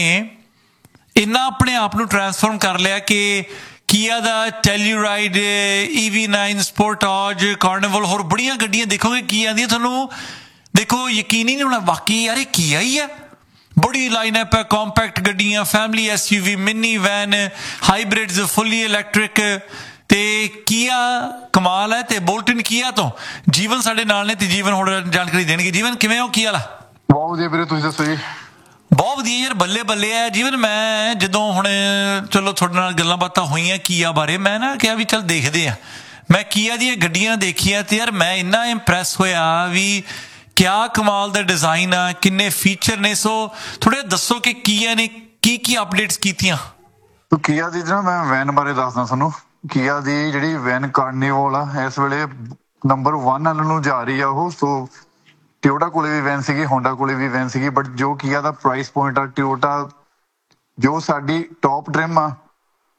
ਇੰਨਾ ਆਪਣੇ ਆਪ ਨੂੰ ਟ੍ਰਾਂਸਫਾਰਮ ਕਰ ਲਿਆ ਕਿ ਕੀਆ ਦਾ ਟੈਲੂਰਾਈਡ ਈ ਵੀ ਨਾਈਨ ਸਪੋਰਟਾਜ ਕਾਰਨੀਵਲ ਹੋਰ ਬੜੀਆਂ ਗੱਡੀਆਂ ਦੇਖੋਗੇ ਕੀਆ ਦੀਆਂ ਤੁਹਾਨੂੰ ਦੇਖੋ ਯਕੀਨ ਹੀ ਨਹੀਂ ਹੋਣਾ ਵਾਕਈ ਯਾਰ ਇਹ ਕੀਆ ਹੀ ਆ ਬੜੀ ਲਾਈਨਅਪ ਹੈ ਕੰਪੈਕਟ ਗੱਡੀਆਂ family S you we mini van ਹਾਈਬ੍ਰਿਡਸ fully electric ਤੇ ਕੀਆ ਕਮਾਲ ਹੈ ਤੇ ਬੋਲਟਨ ਕੀਆ ਤੋਂ ਜੀਵਨ ਸਾਡੇ ਨਾਲ ਨੇ ਤੇ ਜੀਵਨ ਹੋਰ ਜਾਣਕਾਰੀ ਦੇਣਗੇ ਜੀਵਨ ਕਿਵੇਂ ਹੋ ਕੀ ਹਾਲ ਆ ਬਹੁਤ ਵਧੀਆ ਵੀਰੇ ਤੁਸੀਂ ਦੱਸੋ ਜੀ ਬਹੁਤ ਵਧੀਆ ਯਾਰ ਬੱਲੇ ਬੱਲੇ ਆ ਜੀਵਨ ਮੈਂ ਜਦੋਂ ਹੁਣ ਚਲੋ ਤੁਹਾਡੇ ਨਾਲ ਗੱਲਾਂ ਬਾਤਾਂ ਹੋਈਆਂ ਕੀਆ ਬਾਰੇ ਮੈਂ ਨਾ ਕਿਹਾ ਵੀ ਚੱਲ ਦੇਖਦੇ ਆ ਮੈਂ ਕੀਆ ਦੀਆਂ ਗੱਡੀਆਂ ਦੇਖੀਆਂ ਤੇ ਯਾਰ ਮੈਂ ਇੰਨਾ ਇੰਪ੍ਰੈਸ ਹੋਇਆ ਵੀ ਕਿਆ ਕਮਾਲ ਦਾ ਡਿਜ਼ਾਈਨ ਆ ਕਿੰਨੇ ਫੀਚਰ ਨੇ ਸੋ ਥੋੜਾ ਦੱਸੋ ਕਿ ਕੀਆ ਨੇ ਕੀ ਕੀ ਅਪਡੇਟਸ ਕੀਤੀਆਂ ਤੋ ਕੀਆ ਦੀ ਨਾ ਮੈਂ ਵੈਨ ਬਾਰੇ ਦੱਸਦਾ ਤੁਹਾਨੂੰ ਕੀਆ ਦੀ ਜਿਹੜੀ ਵੈਨ ਕਾਰਨੀਵਲ ਆ ਇਸ ਵੇਲੇ ਨੰਬਰ ਵਨ ਵੱਲ ਨੂੰ ਜਾ ਰਹੀ ਆ ਉਹ ਸੋ ਟਿਓਟਾ ਕੋਲੇ ਵੀ ਵੈਨ ਸੀਗੀ ਹੋਂਡਾ ਕੋਲੇ ਵੀ ਵੈਨ ਸੀਗੀ ਬਟ ਜੋ ਕੀਆ ਦਾ ਪ੍ਰਾਈਸ ਪੁਆਇੰਟ ਆ ਟਿਓਟਾ ਜੋ ਸਾਡੀ ਟੌਪ ਟ੍ਰਿਮ ਆ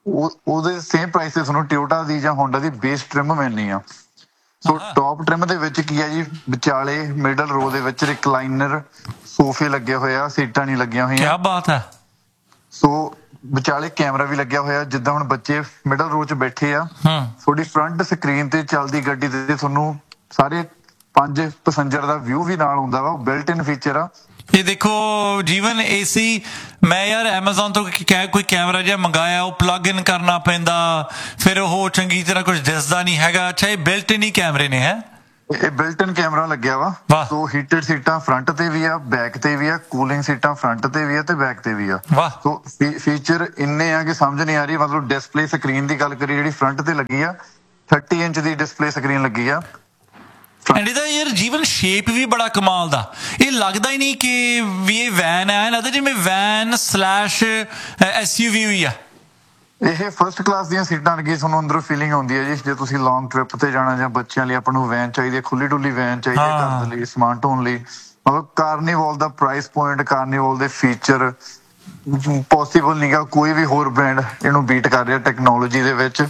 ਉਹਦੇ ਸੇਮ ਪ੍ਰਾਈਸ ਤੇ ਤੁਹਾਨੂੰ ਟੋਯੋਟਾ ਦੀ ਜਾਂ ਹੋਂਡਾ ਦੀ ਬੇਸ ਟ੍ਰਿਮ ਮਿਲਣੀ ਆ। ਸੋ ਟੌਪ ਟ੍ਰਿਮ ਦੇ ਵਿੱਚ ਕੀ ਆ ਜੀ, ਵਿਚਾਲੇ ਮਿਡਲ ਰੋ ਦੇ ਵਿੱਚ ਰਿਕਲਾਈਨਰ ਸੋਫੇ ਲੱਗੇ ਹੋਏ ਆ, ਸੀਟਾਂ ਨਹੀਂ ਲੱਗੀਆਂ ਹੋਈਆਂ। ਕੀ ਬਾਤ ਹੈ। ਸੋ ਵਿਚਾਲੇ ਕੈਮਰਾ ਵੀ ਲੱਗਿਆ ਹੋਇਆ, ਜਿੱਦਾਂ ਹੁਣ ਬੱਚੇ ਮਿਡਲ ਰੋ 'ਚ ਬੈਠੇ ਆ, ਤੁਹਾਡੀ ਫਰੰਟ ਸਕਰੀਨ ਤੇ ਚੱਲਦੀ ਗੱਡੀ ਦੇ ਤੁਹਾਨੂੰ ਸਾਰੇ ਪੰਜ ਪੈਸੰਜਰ ਦਾ ਵਿਊ ਵੀ ਨਾਲ ਹੁੰਦਾ ਵਾ, ਉਹ ਬਿਲਟ ਇਨ ਫੀਚਰ ਆ। ਇਹ ਦੇਖੋ ਜੀਵਨ ਏਸੀ, ਮੈਂ ਯਾਰ ਐਮਾਜ਼ੋਨ ਤੋਂ ਕੋਈ ਕੈਮਰਾ ਜਿਹਾ ਮੰਗਾਇਆ, ਉਹ ਪਲੱਗ ਇਨ ਕਰਨਾ ਪੈਂਦਾ, ਫਿਰ ਉਹ ਚੰਗੀ ਤਰ੍ਹਾਂ ਕੁਝ ਦਿਸਦਾ ਨਹੀਂ ਹੈਗਾ। ਅੱਛਾ ਇਹ ਬਿਲਟ ਇਨ ਹੀ ਕੈਮਰੇ ਨੇ ਹੈ? ਇਹ ਬਿਲਟ ਇਨ ਕੈਮਰਾ ਲੱਗਿਆ ਵਾ। ਸੋ ਹੀਟਡ ਸੀਟਾਂ ਫਰੰਟ ਤੇ ਵੀ ਆ, ਬੈਕ ਤੇ ਵੀ ਆ, ਕੂਲਿੰਗ ਸੀਟਾਂ ਫਰੰਟ ਤੇ ਵੀ ਆ ਤੇ ਬੈਕ ਤੇ ਵੀ ਆ। ਸੋ ਫੀਚਰ ਇੰਨੇ ਆ ਕਿ ਸਮਝ ਨਹੀਂ ਆ ਰਹੀ। ਮਤਲਬ ਡਿਸਪਲੇ ਸਕਰੀਨ ਦੀ ਗੱਲ ਕਰੀ, ਜਿਹੜੀ ਫਰੰਟ ਤੇ ਲੱਗੀ ਆ ਥਰਟੀ ਇੰਚ ਦੀ ਡਿਸਪਲੇ ਸਕਰੀਨ ਲੱਗੀ ਆ। ਐਂਡ ਇਹਦਾ ਯਾਰ ਜੀਵਨ ਸ਼ੇਪ ਵੀ ਬੜਾ ਕਮਾਲ ਦਾ, ਇਹ ਲੱਗਦਾ ਹੀ ਨਹੀਂ ਕਿ ਵੀ ਇਹ ਵੈਨ ਹੈ, ਲੱਗਦਾ ਜਿਵੇਂ ਵੈਨ ਸਲੈਸ਼ ਐਸਯੂਵੀ ਹੋਈ ਆ। ਇਹ ਫਰਸਟ ਕਲਾਸ ਦੀਆਂ ਸੀਟਾਂ ਲੱਗੀ, ਤੁਹਾਨੂੰ ਅੰਦਰੋਂ ਫੀਲਿੰਗ ਆਉਂਦੀ ਹੈ ਜੀ। ਜੇ ਤੁਸੀਂ ਲੌਂਗ ਟ੍ਰਿਪ ਤੇ ਜਾਣਾ ਜਾਂ ਬੱਚਿਆਂ ਲਈ ਆਪਾਂ ਨੂੰ ਵੈਨ ਚਾਹੀਦੀ ਹੈ, ਖੁੱਲੀ ਡੁੱਲੀ ਵੈਨ ਚਾਹੀਦੀ ਹੈ ਘਰ ਦੇ ਲਈ, ਸਮਾਨ ਢੋਣ ਲਈ। ਮਤਲਬ ਕਾਰਨੀਵਲ ਦਾ ਪ੍ਰਾਈਸ ਪੁਆਇੰਟ, ਕਾਰਨੀਵਲ ਦੇ ਫੀਚਰ ਪੋਸੀਬਲ ਨਹੀਂਗਾ ਕੋਈ ਵੀ ਹੋਰ ਬ੍ਰਾਂਡ ਇਹਨੂੰ ਬੀਟ ਕਰ ਰਿਹਾ ਟੈਕਨੋਲੋਜੀ ਦੇ ਵਿੱਚ।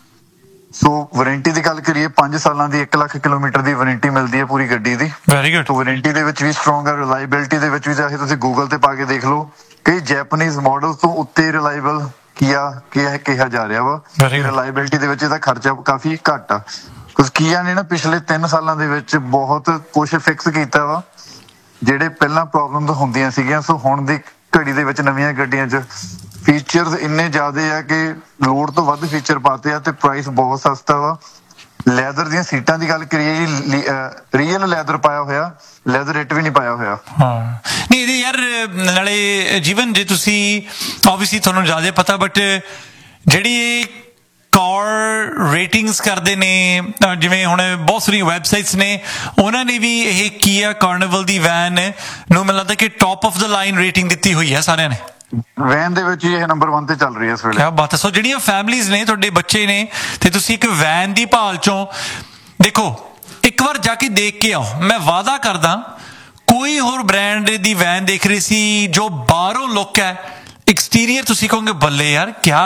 ਸੋ ਵਾਰੰਟੀ ਦੀ ਗੱਲ ਕਰੀਏ, ਪੰਜ ਸਾਲਾਂ ਦੀ ਇੱਕ ਲੱਖ ਕਿਲੋਮੀਟਰ ਦੀ ਵਾਰੰਟੀ ਮਿਲਦੀ ਹੈ ਪੂਰੀ ਗੱਡੀ ਦੀ। Very good. ਵਾਰੰਟੀ ਦੇ ਵਿੱਚ ਵੀ ਸਟਰੋਂਗ ਹੈ, ਰਿਲਾਇਬਿਲਿਟੀ ਦੇ ਵਿੱਚ ਵੀ ਚਾਹੇ ਤੁਸੀਂ ਗੂਗਲ ਤੇ ਪਾ ਕੇ ਦੇਖ ਲਓ, ਕਈ ਜੈਪਨੀਜ਼ ਮਾਡਲ ਤੋਂ ਉੱਤੇ ਰਿਲਾਇਬਲ ਕੀਆ ਕਿਹਾ ਜਾ ਰਿਹਾ ਵਾ। ਰਿਲਾਇਬਿਲਿਟੀ ਦੇ ਵਿੱਚ ਇਹਦਾ ਖਰਚਾ ਕਾਫੀ ਘੱਟ ਆ, ਕਿਉਂਕਿ ਕੀਆ ਨੇ ਨਾ ਪਿਛਲੇ ਤਿੰਨ ਸਾਲਾਂ ਦੇ ਵਿੱਚ ਬਹੁਤ ਕੁਛ ਫਿਕਸ ਕੀਤਾ ਵਾ ਜਿਹੜੇ ਪਹਿਲਾਂ ਪ੍ਰੋਬਲਮ ਹੁੰਦੀਆਂ ਸੀਗੀਆਂ। ਸੋ ਹੁਣ ਦੀ ਘੜੀ ਦੇ ਵਿੱਚ ਨਵੀਆਂ ਗੱਡੀਆਂ 'ਚ ਫੀਚਰਸ ਇੰਨੇ ਜ਼ਿਆਦੇ ਆ ਕਿ ਲੋੜ ਤੋਂ ਵੱਧ ਫੀਚਰ ਪਾਤੇ ਆ ਤੇ ਪ੍ਰਾਈਸ ਬਹੁਤ ਸਸਤਾ ਵਾ। ਲੈਦਰ ਦੀਆਂ ਸੀਟਾਂ ਦੀ ਗੱਲ ਕਰੀਏ ਜੀ, ਰੀਅਲ ਲੈਦਰ ਪਾਇਆ ਹੋਇਆ, ਲੈਦਰ ਇਟ ਵੀ ਨਹੀਂ ਪਾਇਆ ਹੋਇਆ। ਹਾਂ ਨਹੀਂ ਇਹਦੇ ਯਾਰ ਨਾਲੇ ਜੀਵਨ, ਜੇ ਤੁਸੀਂ ਆਬਵੀਅਸਲੀ ਤੁਹਾਨੂੰ ਜ਼ਿਆਦਾ ਪਤਾ, ਬਟ ਜਿਹੜੀ ਕਾਰ ਰੇਟਿੰਗਸ ਕਰਦੇ ਨੇ, ਜਿਵੇਂ ਹੁਣ ਬਹੁਤ ਸਾਰੀਆਂ ਵੈਬਸਾਈਟਸ ਨੇ, ਉਹਨਾਂ ਨੇ ਵੀ ਇਹ ਕੀਆ ਕਾਰਨੀਵਲ ਦੀ ਵੈਨ ਨੂੰ ਮੈਨੂੰ ਲੱਗਦਾ ਕਿ top of the line rating ਦਿੱਤੀ ਹੋਈ ਹੈ ਸਾਰਿਆਂ ਨੇ। ਵੈਨ ਦੇ ਵਿੱਚ ਇਹ ਨੰਬਰ ਇੱਕ ਤੇ ਚੱਲ ਰਹੀ ਹੈ ਇਸ ਵੇਲੇ। ਕਿਆ ਬਾਤ ਹੈ। ਸੋ ਜਿਹੜੀਆਂ ਫੈਮਲੀਜ਼ ਨੇ, ਤੁਹਾਡੇ ਬੱਚੇ ਨੇ, ਤੇ ਤੁਸੀਂ ਇੱਕ ਵੈਨ ਦੀ ਭਾਲ ਚੋਂ ਦੇਖੋ, ਇੱਕ ਵਾਰ ਜਾ ਕੇ ਦੇਖ ਕੇ ਆਓ। ਮੈਂ ਵਾਅਦਾ ਕਰਦਾ ਕੋਈ ਹੋਰ ਬ੍ਰਾਂਡ ਦੀ ਵੈਨ ਦੇਖ ਰਹੀ ਸੀ ਜੋ ਬਾਹਰੋਂ ਲੁੱਕ ਹੈ, ਐਕਸਟੀਰੀਅਰ ਤੁਸੀਂ ਕਹੋਗੇ ਬੱਲੇ ਯਾਰ ਕਿਆ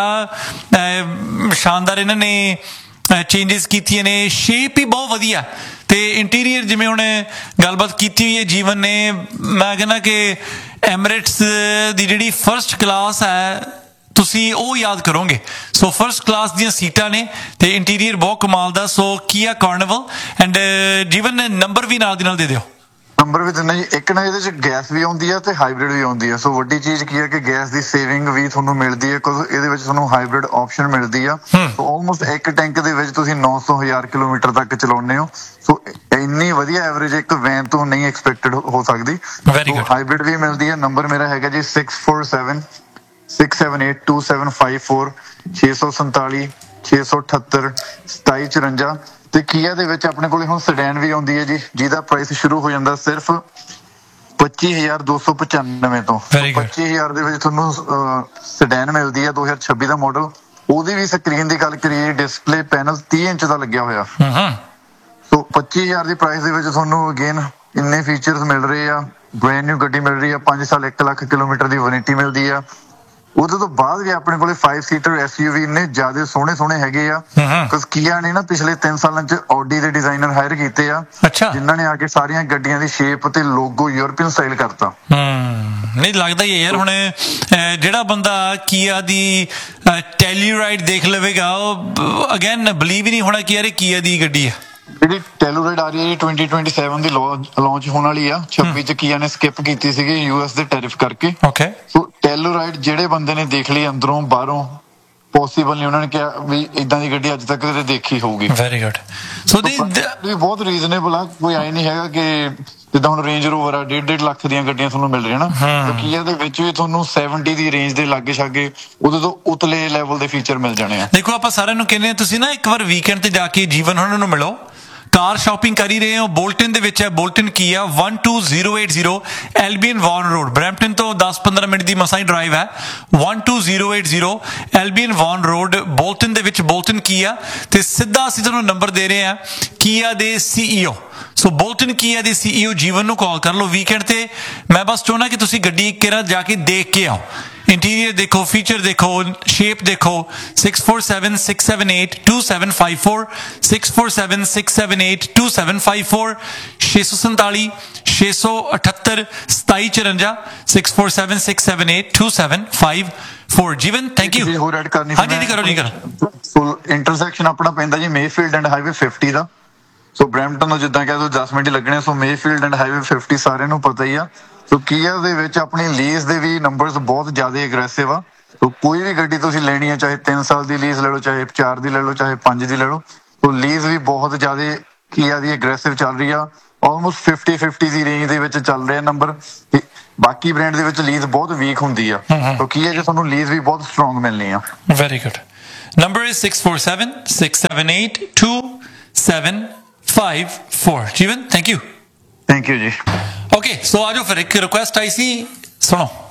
ਸ਼ਾਨਦਾਰ ਇਹਨਾਂ ਨੇ ਚੇਂਜਸ ਕੀਤੀਆਂ ਨੇ, ਸ਼ੇਪ ਹੀ ਬਹੁਤ ਵਧੀਆ, ਤੇ ਇੰਟੀਰੀਅਰ ਜਿਵੇਂ ਹੁਣ ਗੱਲਬਾਤ ਕੀਤੀ ਹੋਈ ਹੈ ਜੀਵਨ ਨੇ, ਮੈਂ ਕਹਿੰਦਾ ਕਿ ਐਮਿਰੇਟਸ ਦੀ ਜਿਹੜੀ ਫਰਸਟ ਕਲਾਸ ਹੈ ਤੁਸੀਂ ਉਹ ਯਾਦ ਕਰੋਗੇ। ਸੋ ਫਰਸਟ ਕਲਾਸ ਦੀਆਂ ਸੀਟਾਂ ਨੇ ਤੇ ਇੰਟੀਰੀਅਰ ਬਹੁਤ ਕਮਾਲ ਦਾ। ਸੋ ਕੀਆ ਕਾਰਨੀਵਲ ਐਂਡ ਜੀਵਨ ਨੰਬਰ ਵੀ ਨਾਲ ਦੀ ਨਾਲ ਦੇ ਦਿਓ। ਨੰਬਰ ਵੀ ਦਿੰਦਾ ਜੀ। ਇੱਕ ਨਾ ਇਹਦੇ 'ਚ ਗੈਸ ਵੀ ਆਉਂਦੀ ਹੈ ਤੇ ਹਾਈਬ੍ਰਿਡ ਵੀ ਆਉਂਦੀ ਹੈ। ਸੋ ਵੱਡੀ ਚੀਜ਼ ਕੀ ਹੈ ਕਿ ਗੈਸ ਦੀ ਸੇਵਿੰਗ ਵੀ ਤੁਹਾਨੂੰ ਮਿਲਦੀ ਹੈ, ਕਿਉਂਕਿ ਇਹਦੇ ਵਿੱਚ ਤੁਹਾਨੂੰ ਹਾਈਬ੍ਰਿਡ ਆਪਸ਼ਨ ਮਿਲਦੀ ਆ। ਸੋ ਆਲਮੋਸਟ ਇੱਕ ਟੈਂਕ ਦੇ ਵਿੱਚ ਤੁਸੀਂ ਨੌ ਸੌ ਹਜ਼ਾਰ ਕਿਲੋਮੀਟਰ ਤੱਕ ਚਲਾਉਂਦੇ ਹੋ। ਸੋ ਇੰਨੀ ਵਧੀਆ ਐਵਰੇਜ ਇੱਕ ਵੈਨ ਤੋਂ ਨਹੀਂ ਐਕਸਪੈਕਟਡ ਹੋ ਸਕਦੀ। ਹਾਈਬ੍ਰਿਡ ਵੀ ਮਿਲਦੀ ਹੈ। ਨੰਬਰ ਮੇਰਾ ਹੈਗਾ G six four seven six seven eight two seven five four ਛੇ ਸੌ ਸੰਤਾਲੀ ਛੇ ਸੌ ਅਠੱਤਰ ਸਤਾਈ ਚੁਰੰਜਾ। ਤੇ ਕੀਆ ਦੇ ਵਿੱਚ ਆਪਣੇ ਕੋਲ ਹੁਣ ਸੈਡਾਨ ਵੀ ਆਉਂਦੀ ਹੈ ਜੀ, ਜਿਹਦਾ ਪ੍ਰਾਈਸ ਸ਼ੁਰੂ ਹੋ ਜਾਂਦਾ ਸਿਰਫ ਪੱਚੀ ਹਜ਼ਾਰ ਦੋ ਸੌ ਪਚਾਨਵੇਂ ਤੋਂ। ਪੱਚੀ ਹਜ਼ਾਰ ਦੇ ਵਿੱਚ ਤੁਹਾਨੂੰ ਸੈਡਾਨ ਮਿਲਦੀ ਹੈ ਦੋ ਹਜ਼ਾਰ ਛੱਬੀ ਦਾ ਮਾਡਲ। ਉਹਦੀ ਵੀ ਸਕਰੀਨ ਦੀ ਗੱਲ ਕਰੀਏ, ਡਿਸਪਲੇ ਪੈਨਲ ਤੀਹ ਇੰਚ ਦਾ ਲੱਗਿਆ ਹੋਇਆ। ਸੋ ਪੱਚੀ ਹਜ਼ਾਰ ਦੀ ਪ੍ਰਾਈਸ ਦੇ ਵਿੱਚ ਤੁਹਾਨੂੰ ਅਗੇਨ ਇੰਨੇ ਫੀਚਰਸ ਮਿਲ ਰਹੇ ਆ। ਬ੍ਰੈਂਡ ਨਿਊ ਗੱਡੀ ਮਿਲ ਰਹੀ ਆ, ਪੰਜ ਸਾਲ ਇੱਕ ਲੱਖ ਕਿਲੋਮੀਟਰ ਦੀ ਵਾਰੰਟੀ ਮਿਲਦੀ ਆ। ਉਹਦੇ ਤੋਂ ਬਾਅਦ ਵੀ ਆਪਣੇ ਕੋਲੇ ਫਾਈਵ ਸੀਟਰ ਐਸਯੂਵੀ ਇੰਨੇ ਜ਼ਿਆਦਾ ਸੋਹਣੇ ਸੋਹਣੇ ਹੈਗੇ ਆ। ਕਿਉਂਕਿ ਕੀਆ ਨੇ ਨਾ ਪਿਛਲੇ ਤਿੰਨ ਸਾਲਾਂ 'ਚ ਆਡੀ ਦੇ ਡਿਜ਼ਾਈਨਰ ਹਾਇਰ ਕੀਤੇ ਆ, ਜਿਨ੍ਹਾਂ ਨੇ ਆ ਕੇ ਸਾਰੀਆਂ ਗੱਡੀਆਂ ਦੀ ਸ਼ੇਪ ਤੇ ਲੋਗੋ ਯੂਰਪੀਅਨ ਸਟਾਈਲ ਕਰਤਾ। ਨਹੀਂ ਲੱਗਦਾ ਹੀ ਯਾਰ, ਹੁਣ ਜਿਹੜਾ ਬੰਦਾ ਕੀਆ ਦੀ ਟੈਲੂਰਾਈਡ ਦੇਖ ਲਵੇਗਾ ਉਹ ਅਗੇਨ ਬਲੀਵ ਹੀ ਨਹੀਂ ਹੋਣਾ ਕਿ ਯਾਰ ਇਹ ਕੀਆ ਦੀ ਗੱਡੀ ਹੈ। ਜਿਹੜੀ ਟੈਲੂਰਾਈਡ ਆ ਰਹੀ ਹੈ ਟਵੈਂਟੀ ਟਵੈਂਟੀ ਸੈਵਨ ਦੀ ਲਾਂਚ ਹੋਣ ਵਾਲੀ ਆ। ਛੱਬੀ 'ਚ ਕੀਆ ਨੇ ਸਕਿਪ ਕੀਤੀ ਸੀਗੀ ਯੂਐਸ ਦੇ ਟੈਰਿਫ ਕਰਕੇ। ਓਕੇ। ਸੋ ਟੈਲੂਰਾਈਡ ਜਿਹੜੇ ਬੰਦੇ ਨੇ ਦੇਖ ਲਈ ਅੰਦਰੋਂ ਬਾਹਰੋਂ, ਪੋਸੀਬਲ ਨਹੀਂ ਉਹਨਾਂ ਨੇ ਕਿਹਾ ਵੀ ਇਦਾਂ ਦੀ ਗੱਡੀ ਅੱਜ ਤੱਕ ਕਦੇ ਦੇਖੀ ਹੋਊਗੀ। Very good. ਸੋ ਦੀ ਵੀ ਬਹੁਤ ਰੀਜ਼ਨੇਬਲ ਆ, ਕੋਈ ਆਈ ਨਹੀਂ ਹੈਗਾ ਕਿ ਜਿੱਦਾਂ ਹੁਣ ਰੇਂਜ ਰੋਵਰ ਆ ਡੇਢ ਡੇਢ ਲੱਖ ਦੀਆਂ ਗੱਡੀਆਂ ਤੁਹਾਨੂੰ ਮਿਲ ਰਹੀਆਂ ਨਾ, ਕੀਆ ਦੇ ਵਿੱਚ ਵੀ ਤੁਹਾਨੂੰ ਸੈਵਨਟੀ ਦੀ ਰੇਂਜ ਦੇ ਲਾਗੇ ਛਾਗੇ ਉਹਦੇ ਤੋਂ ਉਤਲੇ ਲੈਵਲ ਦੇ ਫੀਚਰ ਮਿਲ ਜਾਣੇ ਆ। ਦੇਖੋ ਆਪਾਂ ਸਾਰਿਆਂ ਨੂੰ ਕਹਿੰਦੇ ਤੁਸੀਂ ਨਾ ਇੱਕ ਵਾਰ ਵੀਕਐਂਡ ਤੇ ਜਾ ਕੇ ਜੀਵਨ ਉਹਨਾਂ ਨੂੰ ਮਿਲੋ। ਕਾਰ ਸ਼ਾਪਿੰਗ ਕਰ ਹੀ ਰਹੇ ਹੋ, ਬੋਲਟਨ ਦੇ ਵਿੱਚ ਹੈ ਬੋਲਟਨ ਕੀਆ one two zero eight zero ਐਲਬੀਅਨ ਵਾਰਨ ਰੋਡ, ਬਰੈਂਪਟਨ ਤੋਂ ਦਸ ਪੰਦਰਾਂ ਮਿੰਟ ਦੀ ਮਸਾਂ ਹੀ ਡਰਾਈਵ ਹੈ। one two zero eight zero ਐਲਬੀਅਨ ਵਾਰਨ ਰੋਡ ਬੋਲਟਨ ਦੇ ਵਿੱਚ ਬੋਲਟਨ ਕੀਆ। ਤੇ ਸਿੱਧਾ ਅਸੀਂ ਤੁਹਾਨੂੰ ਨੰਬਰ ਦੇ ਰਹੇ ਹਾਂ ਕੀਆ ਦੇ ਸੀਈਓ। ਸੋ ਬੋਲਟਨ ਕੀਆ ਦੇ ਸੀਈਓ ਜੀਵਨ ਨੂੰ ਕਾਲ ਕਰ ਲਓ ਵੀਕਐਂਡ ਤੇ। ਮੈਂ ਬਸ ਚਾਹੁੰਦਾ ਕਿ ਤੁਸੀਂ ਗੱਡੀ ਇੱਕ ਵਾਰ ਜਾ ਕੇ ਦੇਖ ਕੇ ਆਓ। इंटीरियर देखो, फीचर देखो, शेप देखो। Six four seven six seven eight to seven five four six four seven six seven eight to seven five four छे सौ संताली छे सौ अठहत्तर सताई चुरंजा six four seven six seven eight to seven five four. जीवन थैंक यू। ਹੋਰ ਐਡ ਕਰਨੀ हाँ जी जी करो जी करो। ਸੋ ਇੰਟਰਸੈਕਸ਼ਨ ਆਪਣਾ ਪੈਂਦਾ ਜੀ Mayfield and highway fifty the. So Brampton ਤੋਂ ਜਿੱਦਾਂ ਕਹਿ ਦੋ ਦਸ ਮਿੰਟ ਲੱਗਣੇ। ਸੋ ਮੇਫੀਲਡ ਐਂਡ ਹਾਈਵੇ ਫਿਫਟੀ ਸਾਰਿਆਂ ਨੂੰ ਪਤਾ ਹੀ ਆ। ਸੋ ਕੀਆ ਦੇ ਵਿੱਚ ਆਪਣੀ ਲੀਜ਼ ਦੇ ਵੀ ਨੰਬਰਸ ਬਹੁਤ ਜ਼ਿਆਦਾ ਅਗਰੈਸਿਵ ਆ। ਸੋ ਕੋਈ ਵੀ ਗੱਡੀ ਤੁਸੀਂ ਲੈਣੀ ਹੈ, ਚਾਹੇ ਤਿੰਨ ਸਾਲ ਦੀ ਲੀਜ਼ ਲੈ ਲਓ, ਚਾਹੇ ਚਾਰ ਦੀ ਲੈ ਲਓ, ਚਾਹੇ ਪੰਜ ਦੀ ਲੈ ਲਓ। ਸੋ ਲੀਜ਼ ਵੀ ਬਹੁਤ ਜ਼ਿਆਦਾ ਕੀਆ ਦੀ ਅਗਰੈਸਿਵ ਚੱਲ ਰਹੀ ਆ। ਆਲਮੋਸਟ ਫਿਫਟੀ ਫਿਫਟੀ ਦੀ ਰੇਂਜ ਦੇ ਵਿੱਚ ਚੱਲ ਰਿਹਾ ਨੰਬਰ। ਬਾਕੀ ਬ੍ਰਾਂਡ ਦੇ ਵਿੱਚ ਲੀਜ਼ ਬਹੁਤ ਵੀਕ ਹੁੰਦੀ ਆ। ਸੋ ਕੀਆ 'ਚ ਤੁਹਾਨੂੰ ਲੀਜ਼ ਵੀ ਬਹੁਤ ਸਟਰੋਂਗ ਮਿਲਣੀ ਆ। Very good. Number is six four seven six seven eight two seven five four. जीवन thank you. Thank you ji. Okay so आज फिर एक रिक्वेस्ट आई सी, सुनो।